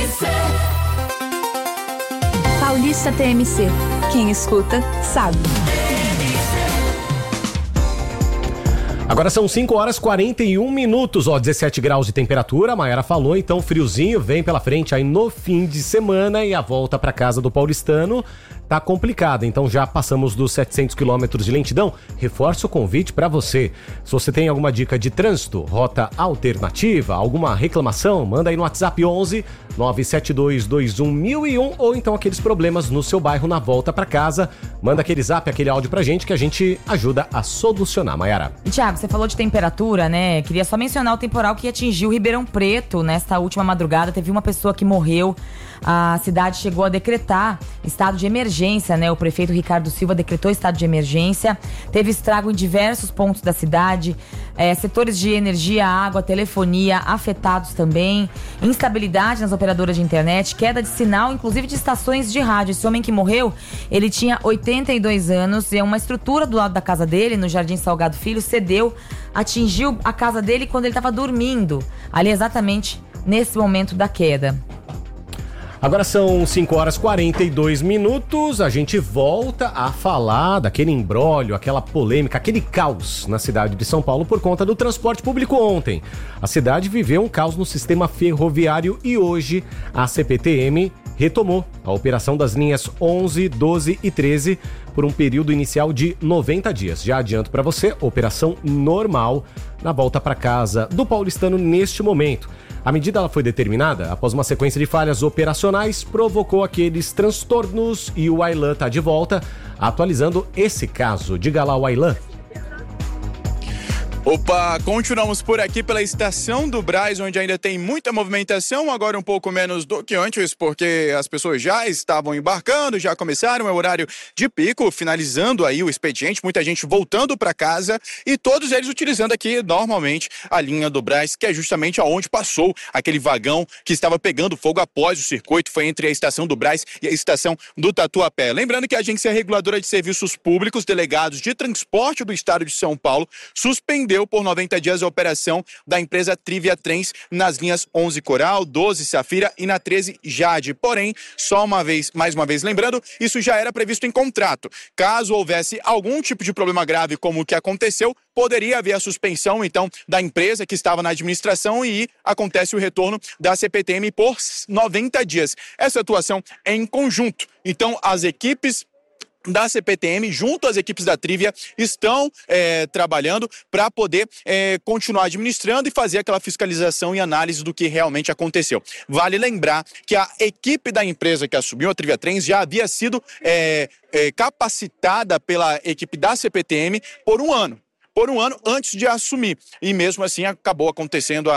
Paulista TMC. Quem escuta, sabe. Agora são 5 horas e 41 minutos, 17 graus de temperatura, a Maiara falou, então friozinho vem pela frente aí no fim de semana e a volta para casa do paulistano tá complicada, então já passamos dos 700 quilômetros de lentidão. Reforço o convite para você. Se você tem alguma dica de trânsito, rota alternativa, alguma reclamação, manda aí no WhatsApp 11 97221 ou então aqueles problemas no seu bairro na volta para casa. Manda aquele zap, aquele áudio pra gente que a gente ajuda a solucionar, Maiara. E Thiago, você falou de temperatura, né? Queria só mencionar o temporal que atingiu Ribeirão Preto nesta última madrugada. Teve uma pessoa que morreu. A cidade chegou a decretar estado de emergência, né? O prefeito Ricardo Silva decretou estado de emergência. Teve estrago em diversos pontos da cidade. Setores de energia, água, telefonia afetados também. Instabilidade nas operadoras de internet. Queda de sinal, inclusive de estações de rádio. Esse homem que morreu, ele tinha 82 anos. E uma estrutura do lado da casa dele, no Jardim Salgado Filho, cedeu. Atingiu a casa dele quando ele estava dormindo. Ali exatamente nesse momento da queda. Agora são 5 horas e 42 minutos, a gente volta a falar daquele imbróglio, aquela polêmica, aquele caos na cidade de São Paulo por conta do transporte público ontem. A cidade viveu um caos no sistema ferroviário e hoje a CPTM retomou a operação das linhas 11, 12 e 13 por um período inicial de 90 dias. Já adianto para você, operação normal na volta para casa do paulistano neste momento. A medida ela foi determinada após uma sequência de falhas operacionais, provocou aqueles transtornos e o Aylan está de volta, atualizando esse caso. Diga lá, o Aylan. Opa, continuamos por aqui pela estação do Brás, onde ainda tem muita movimentação, agora um pouco menos do que antes, porque as pessoas já estavam embarcando, já começaram, é horário de pico, finalizando aí o expediente, muita gente voltando para casa e todos eles utilizando aqui normalmente a linha do Brás, que é justamente aonde passou aquele vagão que estava pegando fogo após o circuito, foi entre a estação do Brás e a estação do Tatuapé. Lembrando que a Agência Reguladora de Serviços Públicos, delegados de transporte do estado de São Paulo, suspendeu por 90 dias a operação da empresa Trivia Trens nas linhas 11 Coral, 12 Safira e na 13 Jade. Porém, mais uma vez lembrando, isso já era previsto em contrato. Caso houvesse algum tipo de problema grave como o que aconteceu, poderia haver a suspensão, então, da empresa que estava na administração e acontece o retorno da CPTM por 90 dias. Essa atuação é em conjunto. Então, as equipes da CPTM, junto às equipes da Trivia, estão trabalhando para poder continuar administrando e fazer aquela fiscalização e análise do que realmente aconteceu. Vale lembrar que a equipe da empresa que assumiu a Trivia Trens já havia sido capacitada pela equipe da CPTM por um ano antes de assumir. E mesmo assim acabou acontecendo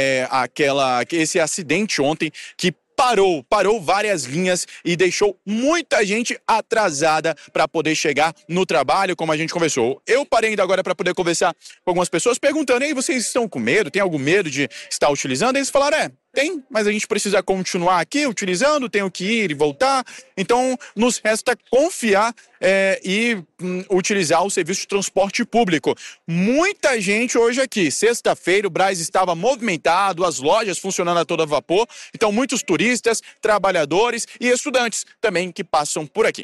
esse acidente ontem que parou várias linhas e deixou muita gente atrasada para poder chegar no trabalho, como a gente conversou. Eu parei ainda agora para poder conversar com algumas pessoas perguntando: "Ei, vocês estão com medo? Tem algum medo de estar utilizando?" E eles falaram: tem, mas a gente precisa continuar aqui utilizando, tenho que ir e voltar. Então, nos resta confiar e utilizar o serviço de transporte público. Muita gente hoje aqui. Sexta-feira, o Brás estava movimentado, as lojas funcionando a todo vapor. Então, muitos turistas, trabalhadores e estudantes também que passam por aqui.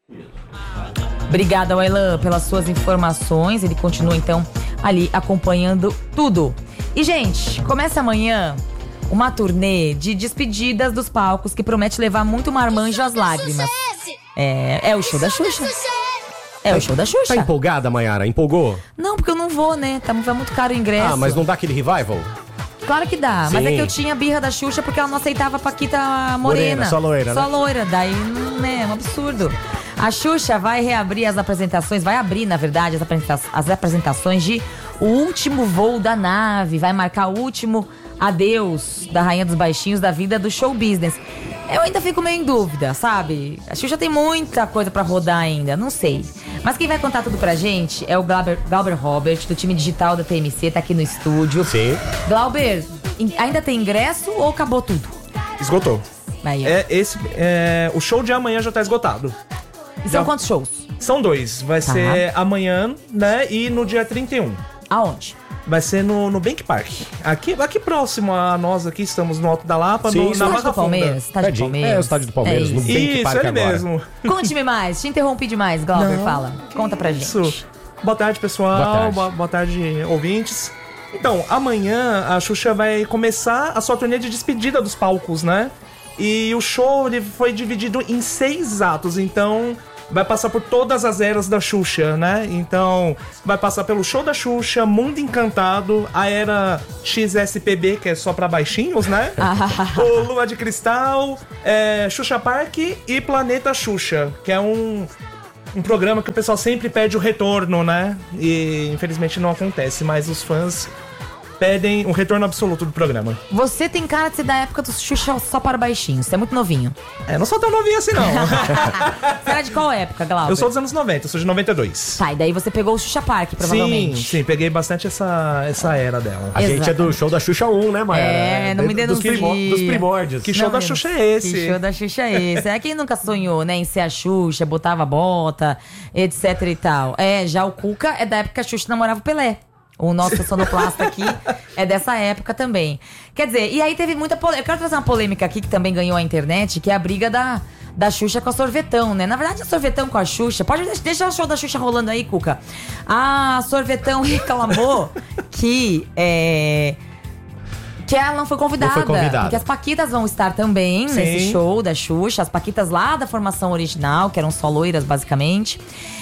Obrigada, Aylan, pelas suas informações. Ele continua, então, ali acompanhando tudo. E, gente, começa amanhã uma turnê de despedidas dos palcos que promete levar muito marmanjo às lágrimas. É o show da Xuxa. É o show da Xuxa. Tá empolgada, Maiara? Empolgou? Não, porque eu não vou, né? Tá muito caro o ingresso. Ah, mas não dá aquele revival? Claro que dá, Sim. Mas é que eu tinha birra da Xuxa porque ela não aceitava a Paquita Morena. Só loira, né? Só loira, daí é um absurdo. A Xuxa vai reabrir as apresentações, vai abrir, na verdade, as apresentações de O Último Voo da Nave, vai marcar o último adeus da Rainha dos Baixinhos da vida do show business. Eu ainda fico meio em dúvida, sabe? A Xuxa tem muita coisa pra rodar ainda, não sei. Mas quem vai contar tudo pra gente é o Glauber Robert, do time digital da TMC, tá aqui no estúdio. Sim. Glauber, ainda tem ingresso ou acabou tudo? Esgotou. Aí, o show de amanhã já tá esgotado. E são quantos shows? São 2. Vai ser amanhã, né? E no dia 31. Aonde? Vai ser no Nubank Park. Aqui próximo a nós, aqui estamos no Alto da Lapa, Sim, na no Barra Palmeiras, Funda. estádio do Palmeiras. É o estádio do Palmeiras, no Nubank Isso, Park ele agora. mesmo. Conte-me mais, te interrompi demais, Glauber, Não, fala. Conta pra gente. Isso. Boa tarde, pessoal. Boa tarde, ouvintes. Então, amanhã a Xuxa vai começar a sua turnê de despedida dos palcos, né? E o show ele foi dividido em 6 atos, então vai passar por todas as eras da Xuxa, né? Então, vai passar pelo show da Xuxa, Mundo Encantado, a era XSPB, que é só pra baixinhos, né? O Lua de Cristal, Xuxa Park e Planeta Xuxa, que é um programa que o pessoal sempre pede o retorno, né? E infelizmente não acontece, mas os fãs pedem o retorno absoluto do programa. Você tem cara de ser da época do Xuxa só para baixinhos, você é muito novinho. Não sou tão novinho assim, não. Você era de qual época, Glauber? Eu sou dos anos 90, eu sou de 92. Tá, e daí você pegou o Xuxa Park, provavelmente. Sim, peguei bastante essa era dela. A gente é do show da Xuxa 1, né, Maia? Não me denuncie. Dos primórdios. Que show da Xuxa é esse? Que show da Xuxa é esse? Quem nunca sonhou, né, em ser a Xuxa, botava bota, etc e tal. Já o Cuca é da época que a Xuxa namorava o Pelé. O nosso sonoplasta aqui é dessa época também. Quer dizer, e aí teve muita polêmica. Eu quero trazer uma polêmica aqui que também ganhou a internet, que é a briga da Xuxa com a Sorvetão, né? Na verdade, a Sorvetão com a Xuxa... Pode deixar o show da Xuxa rolando aí, Cuca. A Sorvetão reclamou que ela não foi convidada. Porque as Paquitas vão estar também nesse show da Xuxa. As Paquitas lá da formação original, que eram só loiras, basicamente.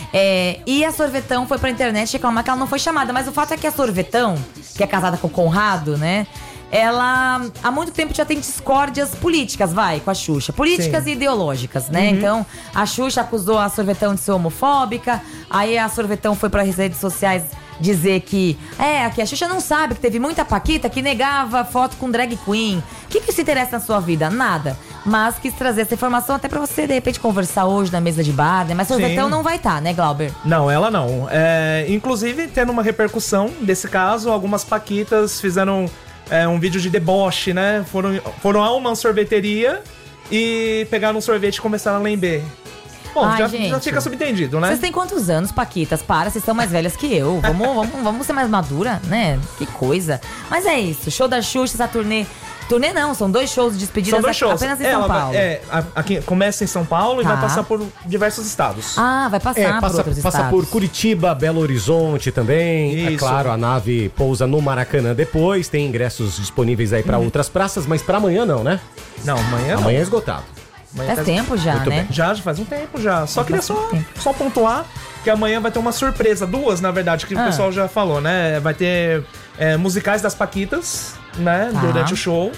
E a Sorvetão foi pra internet reclamar que ela não foi chamada. Mas o fato é que a Sorvetão, que é casada com o Conrado, né? Ela há muito tempo já tem discórdias políticas, com a Xuxa. Políticas e ideológicas, né? Então, a Xuxa acusou a Sorvetão de ser homofóbica. Aí a Sorvetão foi para as redes sociais dizer que a Xuxa não sabe que teve muita Paquita que negava foto com drag queen. O que isso interessa na sua vida? Nada. Mas quis trazer essa informação até pra você, de repente, conversar hoje na mesa de bar, né? Mas Sorvetão não vai estar, né, Glauber? Não, ela não. Inclusive, tendo uma repercussão desse caso, algumas Paquitas fizeram um vídeo de deboche, né? Foram a uma sorveteria e pegaram um sorvete e começaram a lamber. Bom, já fica subentendido, né? Vocês têm quantos anos, Paquitas? Vocês são mais velhas que eu. Vamos ser mais madura, né? Que coisa. Mas é isso, show da Xuxa, essa turnê. Turnê não, são 2 shows de despedidas. São 2 shows. Apenas em São Paulo. Aqui começa em São Paulo e vai passar por diversos estados. Vai passar por outros estados. Passa por Curitiba, Belo Horizonte também. Isso. É claro, a nave pousa no Maracanã depois. Tem ingressos disponíveis aí pra outras praças, mas pra amanhã não, né? Não, amanhã não. Amanhã é esgotado. Faz tempo já, Muito né? bem. Já faz um tempo já. Só queria só pontuar que amanhã vai ter uma surpresa. 2, na verdade, que o pessoal já falou, né? Vai ter musicais das Paquitas, né? Durante o show.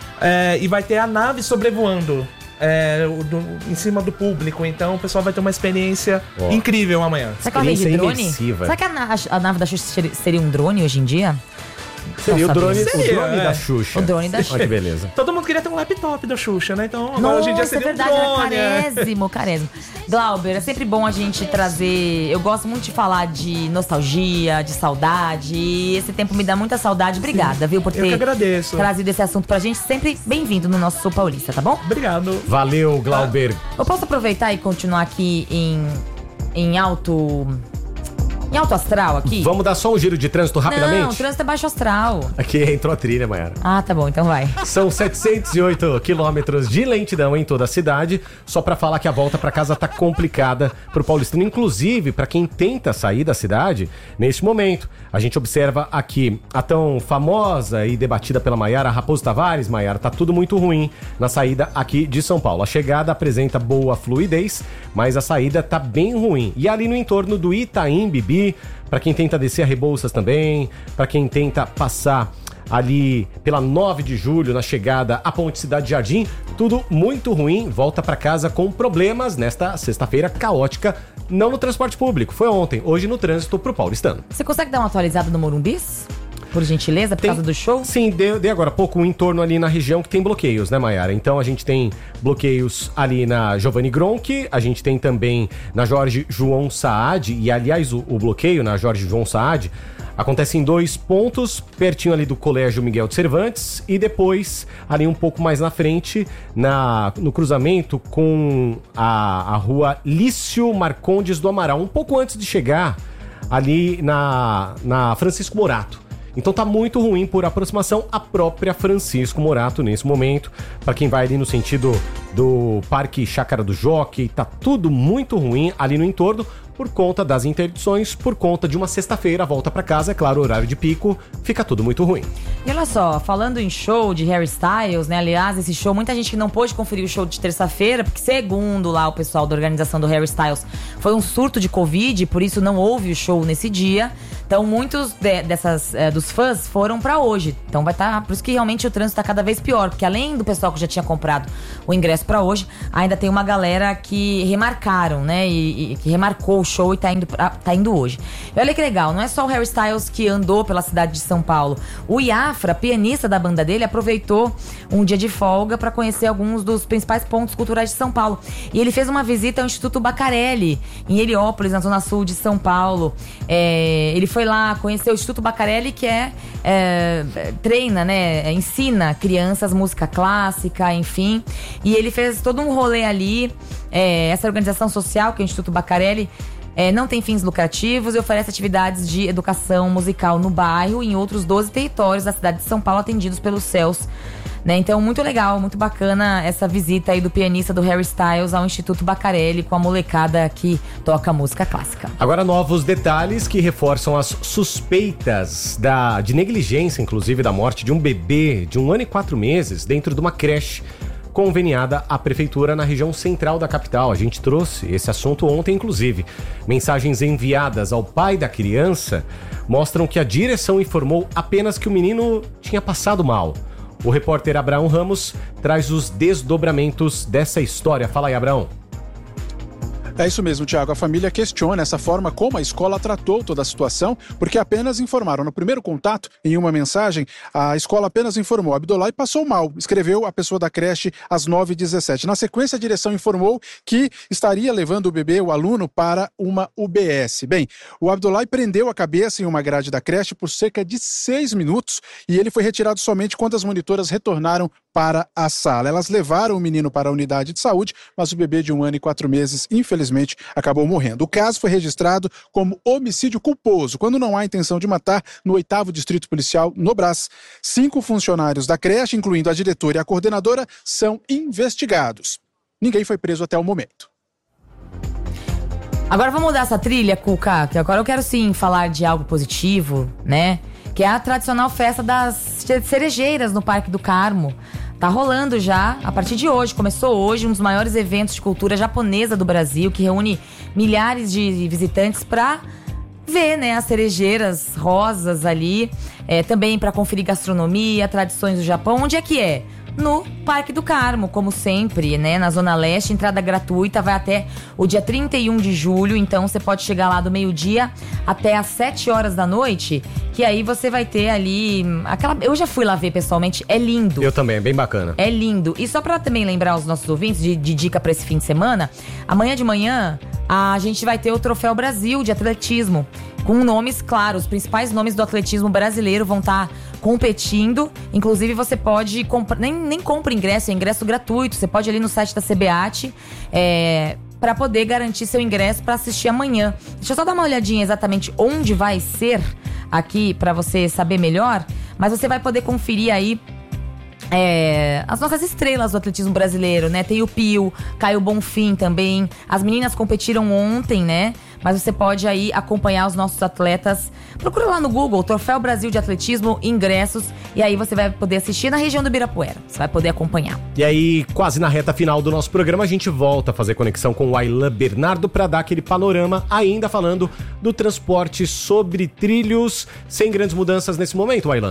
E vai ter a nave sobrevoando em cima do público. Então o pessoal vai ter uma experiência incrível amanhã. Será que ela vem de drone? Será que a nave da Xuxa seria um drone hoje em dia? Seria o drone da Xuxa. O drone da Xuxa. Olha que beleza. Todo mundo queria ter um laptop da Xuxa, né? Então agora hoje em dia seria verdade, um drone. Carésimo. Glauber, é sempre bom a gente trazer... Eu gosto muito de falar de nostalgia, de saudade. E esse tempo me dá muita saudade. Obrigada, viu, por ter trazido esse assunto pra gente. Sempre bem-vindo no nosso Sul Paulista, tá bom? Obrigado. Valeu, Glauber. Eu posso aproveitar e continuar aqui em alto astral aqui? Vamos dar só um giro de trânsito rapidamente? Não, o trânsito é baixo astral. Aqui entrou a trilha, Mayara. Tá bom, então vai. São 708 quilômetros de lentidão em toda a cidade. Só pra falar que a volta pra casa tá complicada pro paulistano. Inclusive, pra quem tenta sair da cidade, neste momento, a gente observa aqui a tão famosa e debatida pela Mayara, Raposo Tavares. Mayara, tá tudo muito ruim na saída aqui de São Paulo. A chegada apresenta boa fluidez, mas a saída tá bem ruim. E ali no entorno do Itaim Bibi, para quem tenta descer a Rebouças também, para quem tenta passar ali pela 9 de julho na chegada à Ponte Cidade Jardim, tudo muito ruim, volta para casa com problemas nesta sexta-feira caótica, não no transporte público, foi ontem, hoje no trânsito pro paulistano. Você consegue dar uma atualizada no Morumbis? Por gentileza, por causa do show? Sim, dei agora há pouco um entorno ali na região que tem bloqueios, né, Mayara? Então a gente tem bloqueios ali na Giovanni Gronchi, a gente tem também na Jorge João Saad, e aliás o bloqueio na Jorge João Saad acontece em 2 pontos, pertinho ali do Colégio Miguel de Cervantes, e depois ali um pouco mais na frente, no cruzamento com a rua Lício Marcondes do Amaral, um pouco antes de chegar ali na Francisco Morato. Então tá muito ruim por aproximação a própria Francisco Morato nesse momento. Para quem vai ali no sentido do Parque Chácara do Jockey, tá tudo muito ruim ali no entorno, por conta das interdições, por conta de uma sexta-feira, volta pra casa, é claro, horário de pico, fica tudo muito ruim. E olha só, falando em show de Harry Styles, né, aliás, esse show, muita gente que não pôde conferir o show de terça-feira, porque segundo lá o pessoal da organização do Harry Styles, foi um surto de Covid, por isso não houve o show nesse dia. Então muitos dos fãs foram pra hoje. Então vai estar, por isso que realmente o trânsito tá cada vez pior, porque além do pessoal que já tinha comprado o ingresso pra hoje, ainda tem uma galera que remarcaram, né, e que remarcou o show e tá indo hoje. E olha que legal, não é só o Harry Styles que andou pela cidade de São Paulo. O Iafra, pianista da banda dele, aproveitou um dia de folga para conhecer alguns dos principais pontos culturais de São Paulo. E ele fez uma visita ao Instituto Bacarelli, em Heliópolis, na zona sul de São Paulo. Ele foi lá conhecer o Instituto Bacarelli, que treina, né, ensina crianças música clássica, enfim. E ele fez todo um rolê ali. Essa organização social, que é o Instituto Bacarelli, não tem fins lucrativos e oferece atividades de educação musical no bairro e em outros 12 territórios da cidade de São Paulo atendidos pelos CELS. Né? Então, muito legal, muito bacana essa visita aí do pianista do Harry Styles ao Instituto Bacarelli com a molecada que toca música clássica. Agora, novos detalhes que reforçam as suspeitas de negligência, inclusive, da morte de um bebê de 1 ano e 4 meses dentro de uma creche conveniada à prefeitura na região central da capital. A gente trouxe esse assunto ontem, inclusive. Mensagens enviadas ao pai da criança mostram que a direção informou apenas que o menino tinha passado mal. O repórter Abraão Ramos traz os desdobramentos dessa história. Fala aí, Abraão. É isso mesmo, Thiago. A família questiona essa forma como a escola tratou toda a situação, porque apenas informaram. No primeiro contato, em uma mensagem, a escola apenas informou: Abdolai passou mal, escreveu a pessoa da creche às 9h17. Na sequência, a direção informou que estaria levando o bebê, o aluno, para uma UBS. Bem, o Abdolai prendeu a cabeça em uma grade da creche por cerca de 6 minutos e ele foi retirado somente quando as monitoras retornaram para a sala. Elas levaram o menino para a unidade de saúde, mas o bebê de 1 ano e 4 meses, infelizmente, acabou morrendo. O caso foi registrado como homicídio culposo, quando não há intenção de matar, no 8º Distrito Policial, no Brás. 5 funcionários da creche, incluindo a diretora e a coordenadora, são investigados. Ninguém foi preso até o momento. Agora vamos mudar essa trilha, Cuca, que agora eu quero sim falar de algo positivo, né? Que é a tradicional festa das cerejeiras no Parque do Carmo. Tá rolando já, a partir de hoje, começou hoje, um dos maiores eventos de cultura japonesa do Brasil, que reúne milhares de visitantes para ver, né, as cerejeiras rosas ali, também para conferir gastronomia, tradições do Japão. Onde é que é? No Parque do Carmo, como sempre, né, na Zona Leste, entrada gratuita, vai até o dia 31 de julho, então você pode chegar lá do meio-dia até às 7 horas da noite, que aí você vai ter ali eu já fui lá ver pessoalmente, é lindo. Eu também, é bem bacana. É lindo. E só pra também lembrar os nossos ouvintes de dica pra esse fim de semana, amanhã de manhã a gente vai ter o Troféu Brasil de atletismo, com nomes, claro, os principais nomes do atletismo brasileiro vão estar competindo. Inclusive você pode comprar, nem compra ingresso, é ingresso gratuito. Você pode ir ali no site da CBAT para poder garantir seu ingresso para assistir amanhã. Deixa eu só dar uma olhadinha exatamente onde vai ser aqui para você saber melhor, mas você vai poder conferir aí as nossas estrelas do atletismo brasileiro, né? Tem o Pio, Caio Bonfim também. As meninas competiram ontem, né? Mas você pode aí acompanhar os nossos atletas. Procura lá no Google, Troféu Brasil de Atletismo, ingressos. E aí você vai poder assistir na região do Ibirapuera. Você vai poder acompanhar. E aí, quase na reta final do nosso programa, a gente volta a fazer conexão com o Aylan Bernardo para dar aquele panorama, ainda falando do transporte sobre trilhos, sem grandes mudanças nesse momento, Aylan.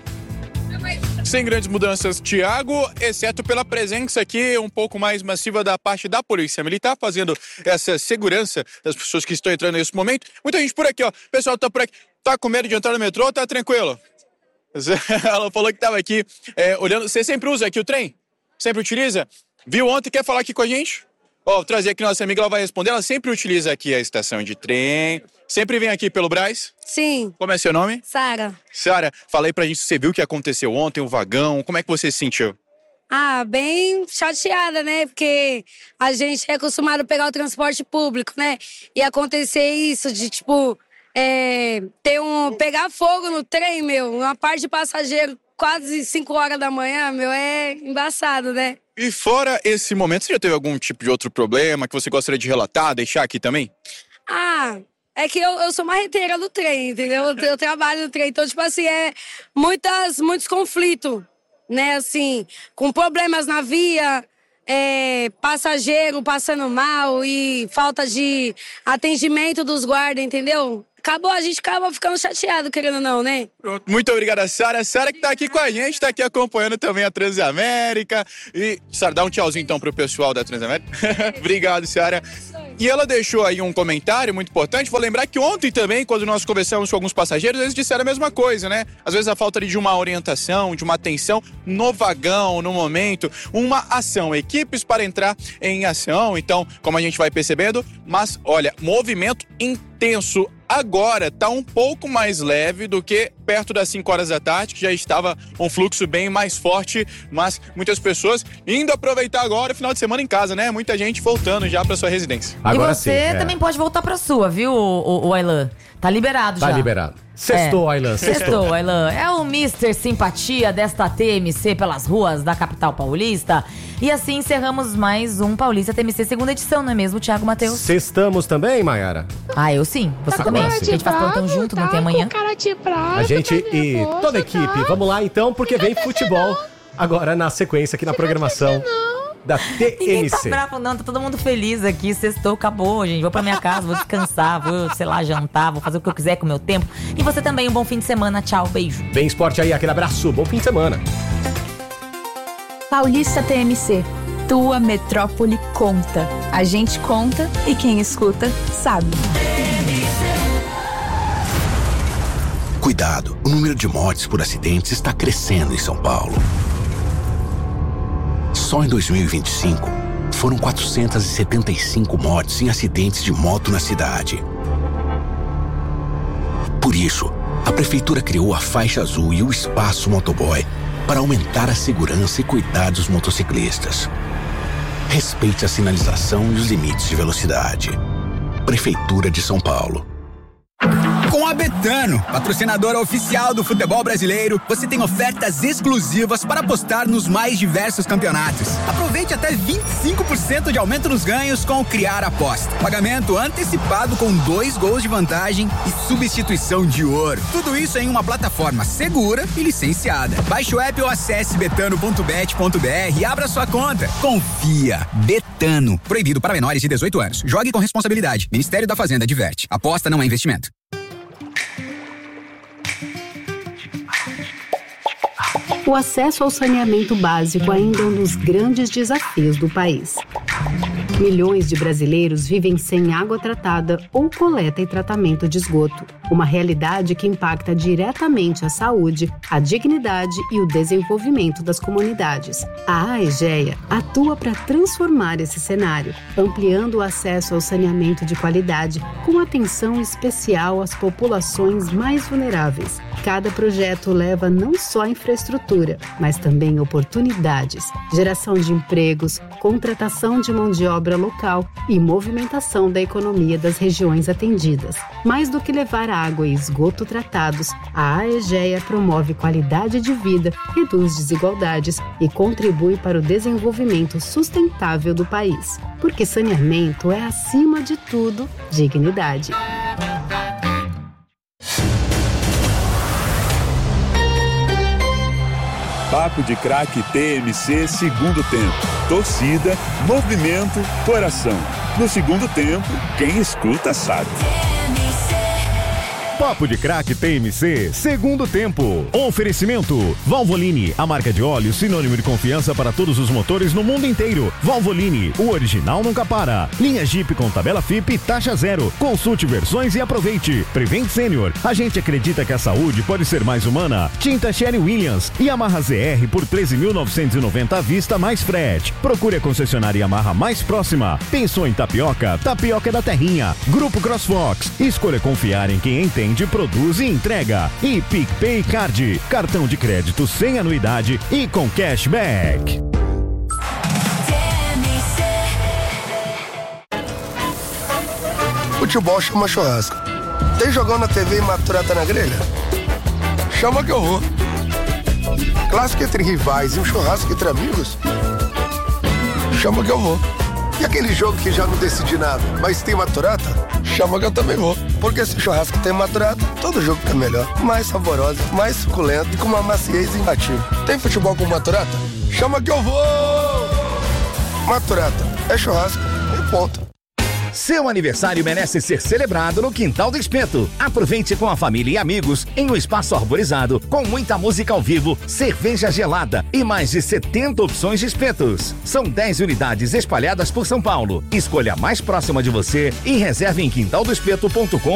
Sem grandes mudanças, Thiago, exceto pela presença aqui um pouco mais massiva da parte da Polícia Militar, fazendo essa segurança das pessoas que estão entrando nesse momento. Muita gente por aqui, ó. O pessoal tá por aqui. Tá com medo de entrar no metrô? Tá tranquilo? Ela falou que tava aqui olhando. Você sempre usa aqui o trem? Sempre utiliza? Viu ontem? Quer falar aqui com a gente? Ó, vou trazer aqui nossa amiga, ela vai responder. Ela sempre utiliza aqui a estação de trem. Sempre vem aqui pelo Brás? Sim. Como é seu nome? Sara. Sara, fala aí pra gente se você viu o que aconteceu ontem, o vagão. Como é que você se sentiu? Bem chateada, né? Porque a gente é acostumado a pegar o transporte público, né? E acontecer isso de, pegar fogo no trem, meu, uma parte de passageiro quase 5 horas da manhã, meu, é embaçado, né? E fora esse momento, você já teve algum tipo de outro problema que você gostaria de relatar, deixar aqui também? É que eu sou marreteira do trem, entendeu? Eu trabalho no trem, então, tipo assim, muitos conflitos, né, assim, com problemas na via, passageiro passando mal e falta de atendimento dos guardas, entendeu? A gente acaba ficando chateado, querendo ou não, né? Pronto, muito obrigada, Sara. Sara que tá aqui com a gente, tá aqui acompanhando também a Transamérica. E, Sara, dá um tchauzinho então pro pessoal da Transamérica. Obrigado, Sara. E ela deixou aí um comentário muito importante. Vou lembrar que ontem também, quando nós conversamos com alguns passageiros, eles disseram a mesma coisa, né? Às vezes a falta de uma orientação, de uma atenção no vagão, no momento, uma ação, equipes para entrar em ação. Então, como a gente vai percebendo, mas olha, movimento intenso. Agora tá um pouco mais leve do que perto das 5 horas da tarde, que já estava um fluxo bem mais forte, mas muitas pessoas indo aproveitar agora o final de semana em casa, né? Muita gente voltando já para sua residência. Agora e você também pode voltar para sua, viu, o Aylan? Tá liberado já. Tá liberado. Sextou, Aylan. Sextou, Aylan. É o Mr. Simpatia desta TMC pelas ruas da capital paulista. E assim encerramos mais um Paulista TMC segunda edição, não é mesmo, Thiago Matheus? Sextamos também, Mayara? Eu sim. Você também. A gente faz plantão junto, não tem amanhã. A gente e toda a equipe. Vamos lá então, porque vem futebol agora na sequência aqui na programação da TMC. Ninguém tá bravo não, tá todo mundo feliz aqui, sextou, acabou, gente, vou pra minha casa, vou descansar, vou, sei lá, jantar, vou fazer o que eu quiser com o meu tempo. E você também, um bom fim de semana, tchau, beijo. Bem esporte aí, aquele abraço, bom fim de semana. Paulista TMC, tua metrópole conta. A gente conta e quem escuta sabe. Cuidado, o número de mortes por acidentes está crescendo em São Paulo. Só em 2025, foram 475 mortes em acidentes de moto na cidade. Por isso, a Prefeitura criou a Faixa Azul e o Espaço Motoboy para aumentar a segurança e cuidar dos motociclistas. Respeite a sinalização e os limites de velocidade. Prefeitura de São Paulo. Com a Betano, patrocinadora oficial do futebol brasileiro, você tem ofertas exclusivas para apostar nos mais diversos campeonatos. Aproveite até 25% de aumento nos ganhos com o Criar Aposta. Pagamento antecipado com 2 gols de vantagem e substituição de ouro. Tudo isso em uma plataforma segura e licenciada. Baixe o app ou acesse betano.bet.br e abra sua conta. Confia. Betano. Proibido para menores de 18 anos. Jogue com responsabilidade. Ministério da Fazenda adverte. Aposta não é investimento. O acesso ao saneamento básico ainda é um dos grandes desafios do país. Milhões de brasileiros vivem sem água tratada ou coleta e tratamento de esgoto, uma realidade que impacta diretamente a saúde, a dignidade e o desenvolvimento das comunidades. A AEGEA atua para transformar esse cenário, ampliando o acesso ao saneamento de qualidade, com atenção especial às populações mais vulneráveis. Cada projeto leva não só infraestrutura, mas também oportunidades, geração de empregos, contratação de mão de obra local e movimentação da economia das regiões atendidas. Mais do que levar água e esgoto tratados, a AEGEA promove qualidade de vida, reduz desigualdades e contribui para o desenvolvimento sustentável do país. Porque saneamento é, acima de tudo, dignidade. Papo de Craque TMC segundo tempo. Torcida, movimento, coração. No segundo tempo, quem escuta sabe. Papo de Craque TMC, segundo tempo. Oferecimento: Valvoline, a marca de óleo sinônimo de confiança para todos os motores no mundo inteiro. Valvoline, o original nunca para. Linha Jeep com tabela FIP e taxa zero. Consulte versões e aproveite. Prevent Senior, a gente acredita que a saúde pode ser mais humana. Tinta Sherry Williams, Yamaha ZR por 13.990 à vista mais frete. Procure a concessionária Yamaha mais próxima. Pensou em tapioca? Tapioca da Terrinha. Grupo CrossFox, escolha confiar em quem entende, produz e entrega. E PicPay Card, cartão de crédito sem anuidade e com cashback. Futebol chama churrasco. Tem jogão na TV e maturata na grelha? Chama que eu vou. Clássico entre rivais e um churrasco entre amigos? Chama que eu vou. E aquele jogo que já não decidi nada, mas tem maturata? Chama que eu também vou. Porque se o churrasco tem maturata, todo jogo fica melhor. Mais saboroso, mais suculento e com uma maciez imbatível. Tem futebol com maturata? Chama que eu vou! Maturata, é churrasco e ponto. Seu aniversário merece ser celebrado no Quintal do Espeto. Aproveite com a família e amigos em um espaço arborizado, com muita música ao vivo, cerveja gelada e mais de 70 opções de espetos. São 10 unidades espalhadas por São Paulo. Escolha a mais próxima de você e reserve em quintaldoespeto.com.br.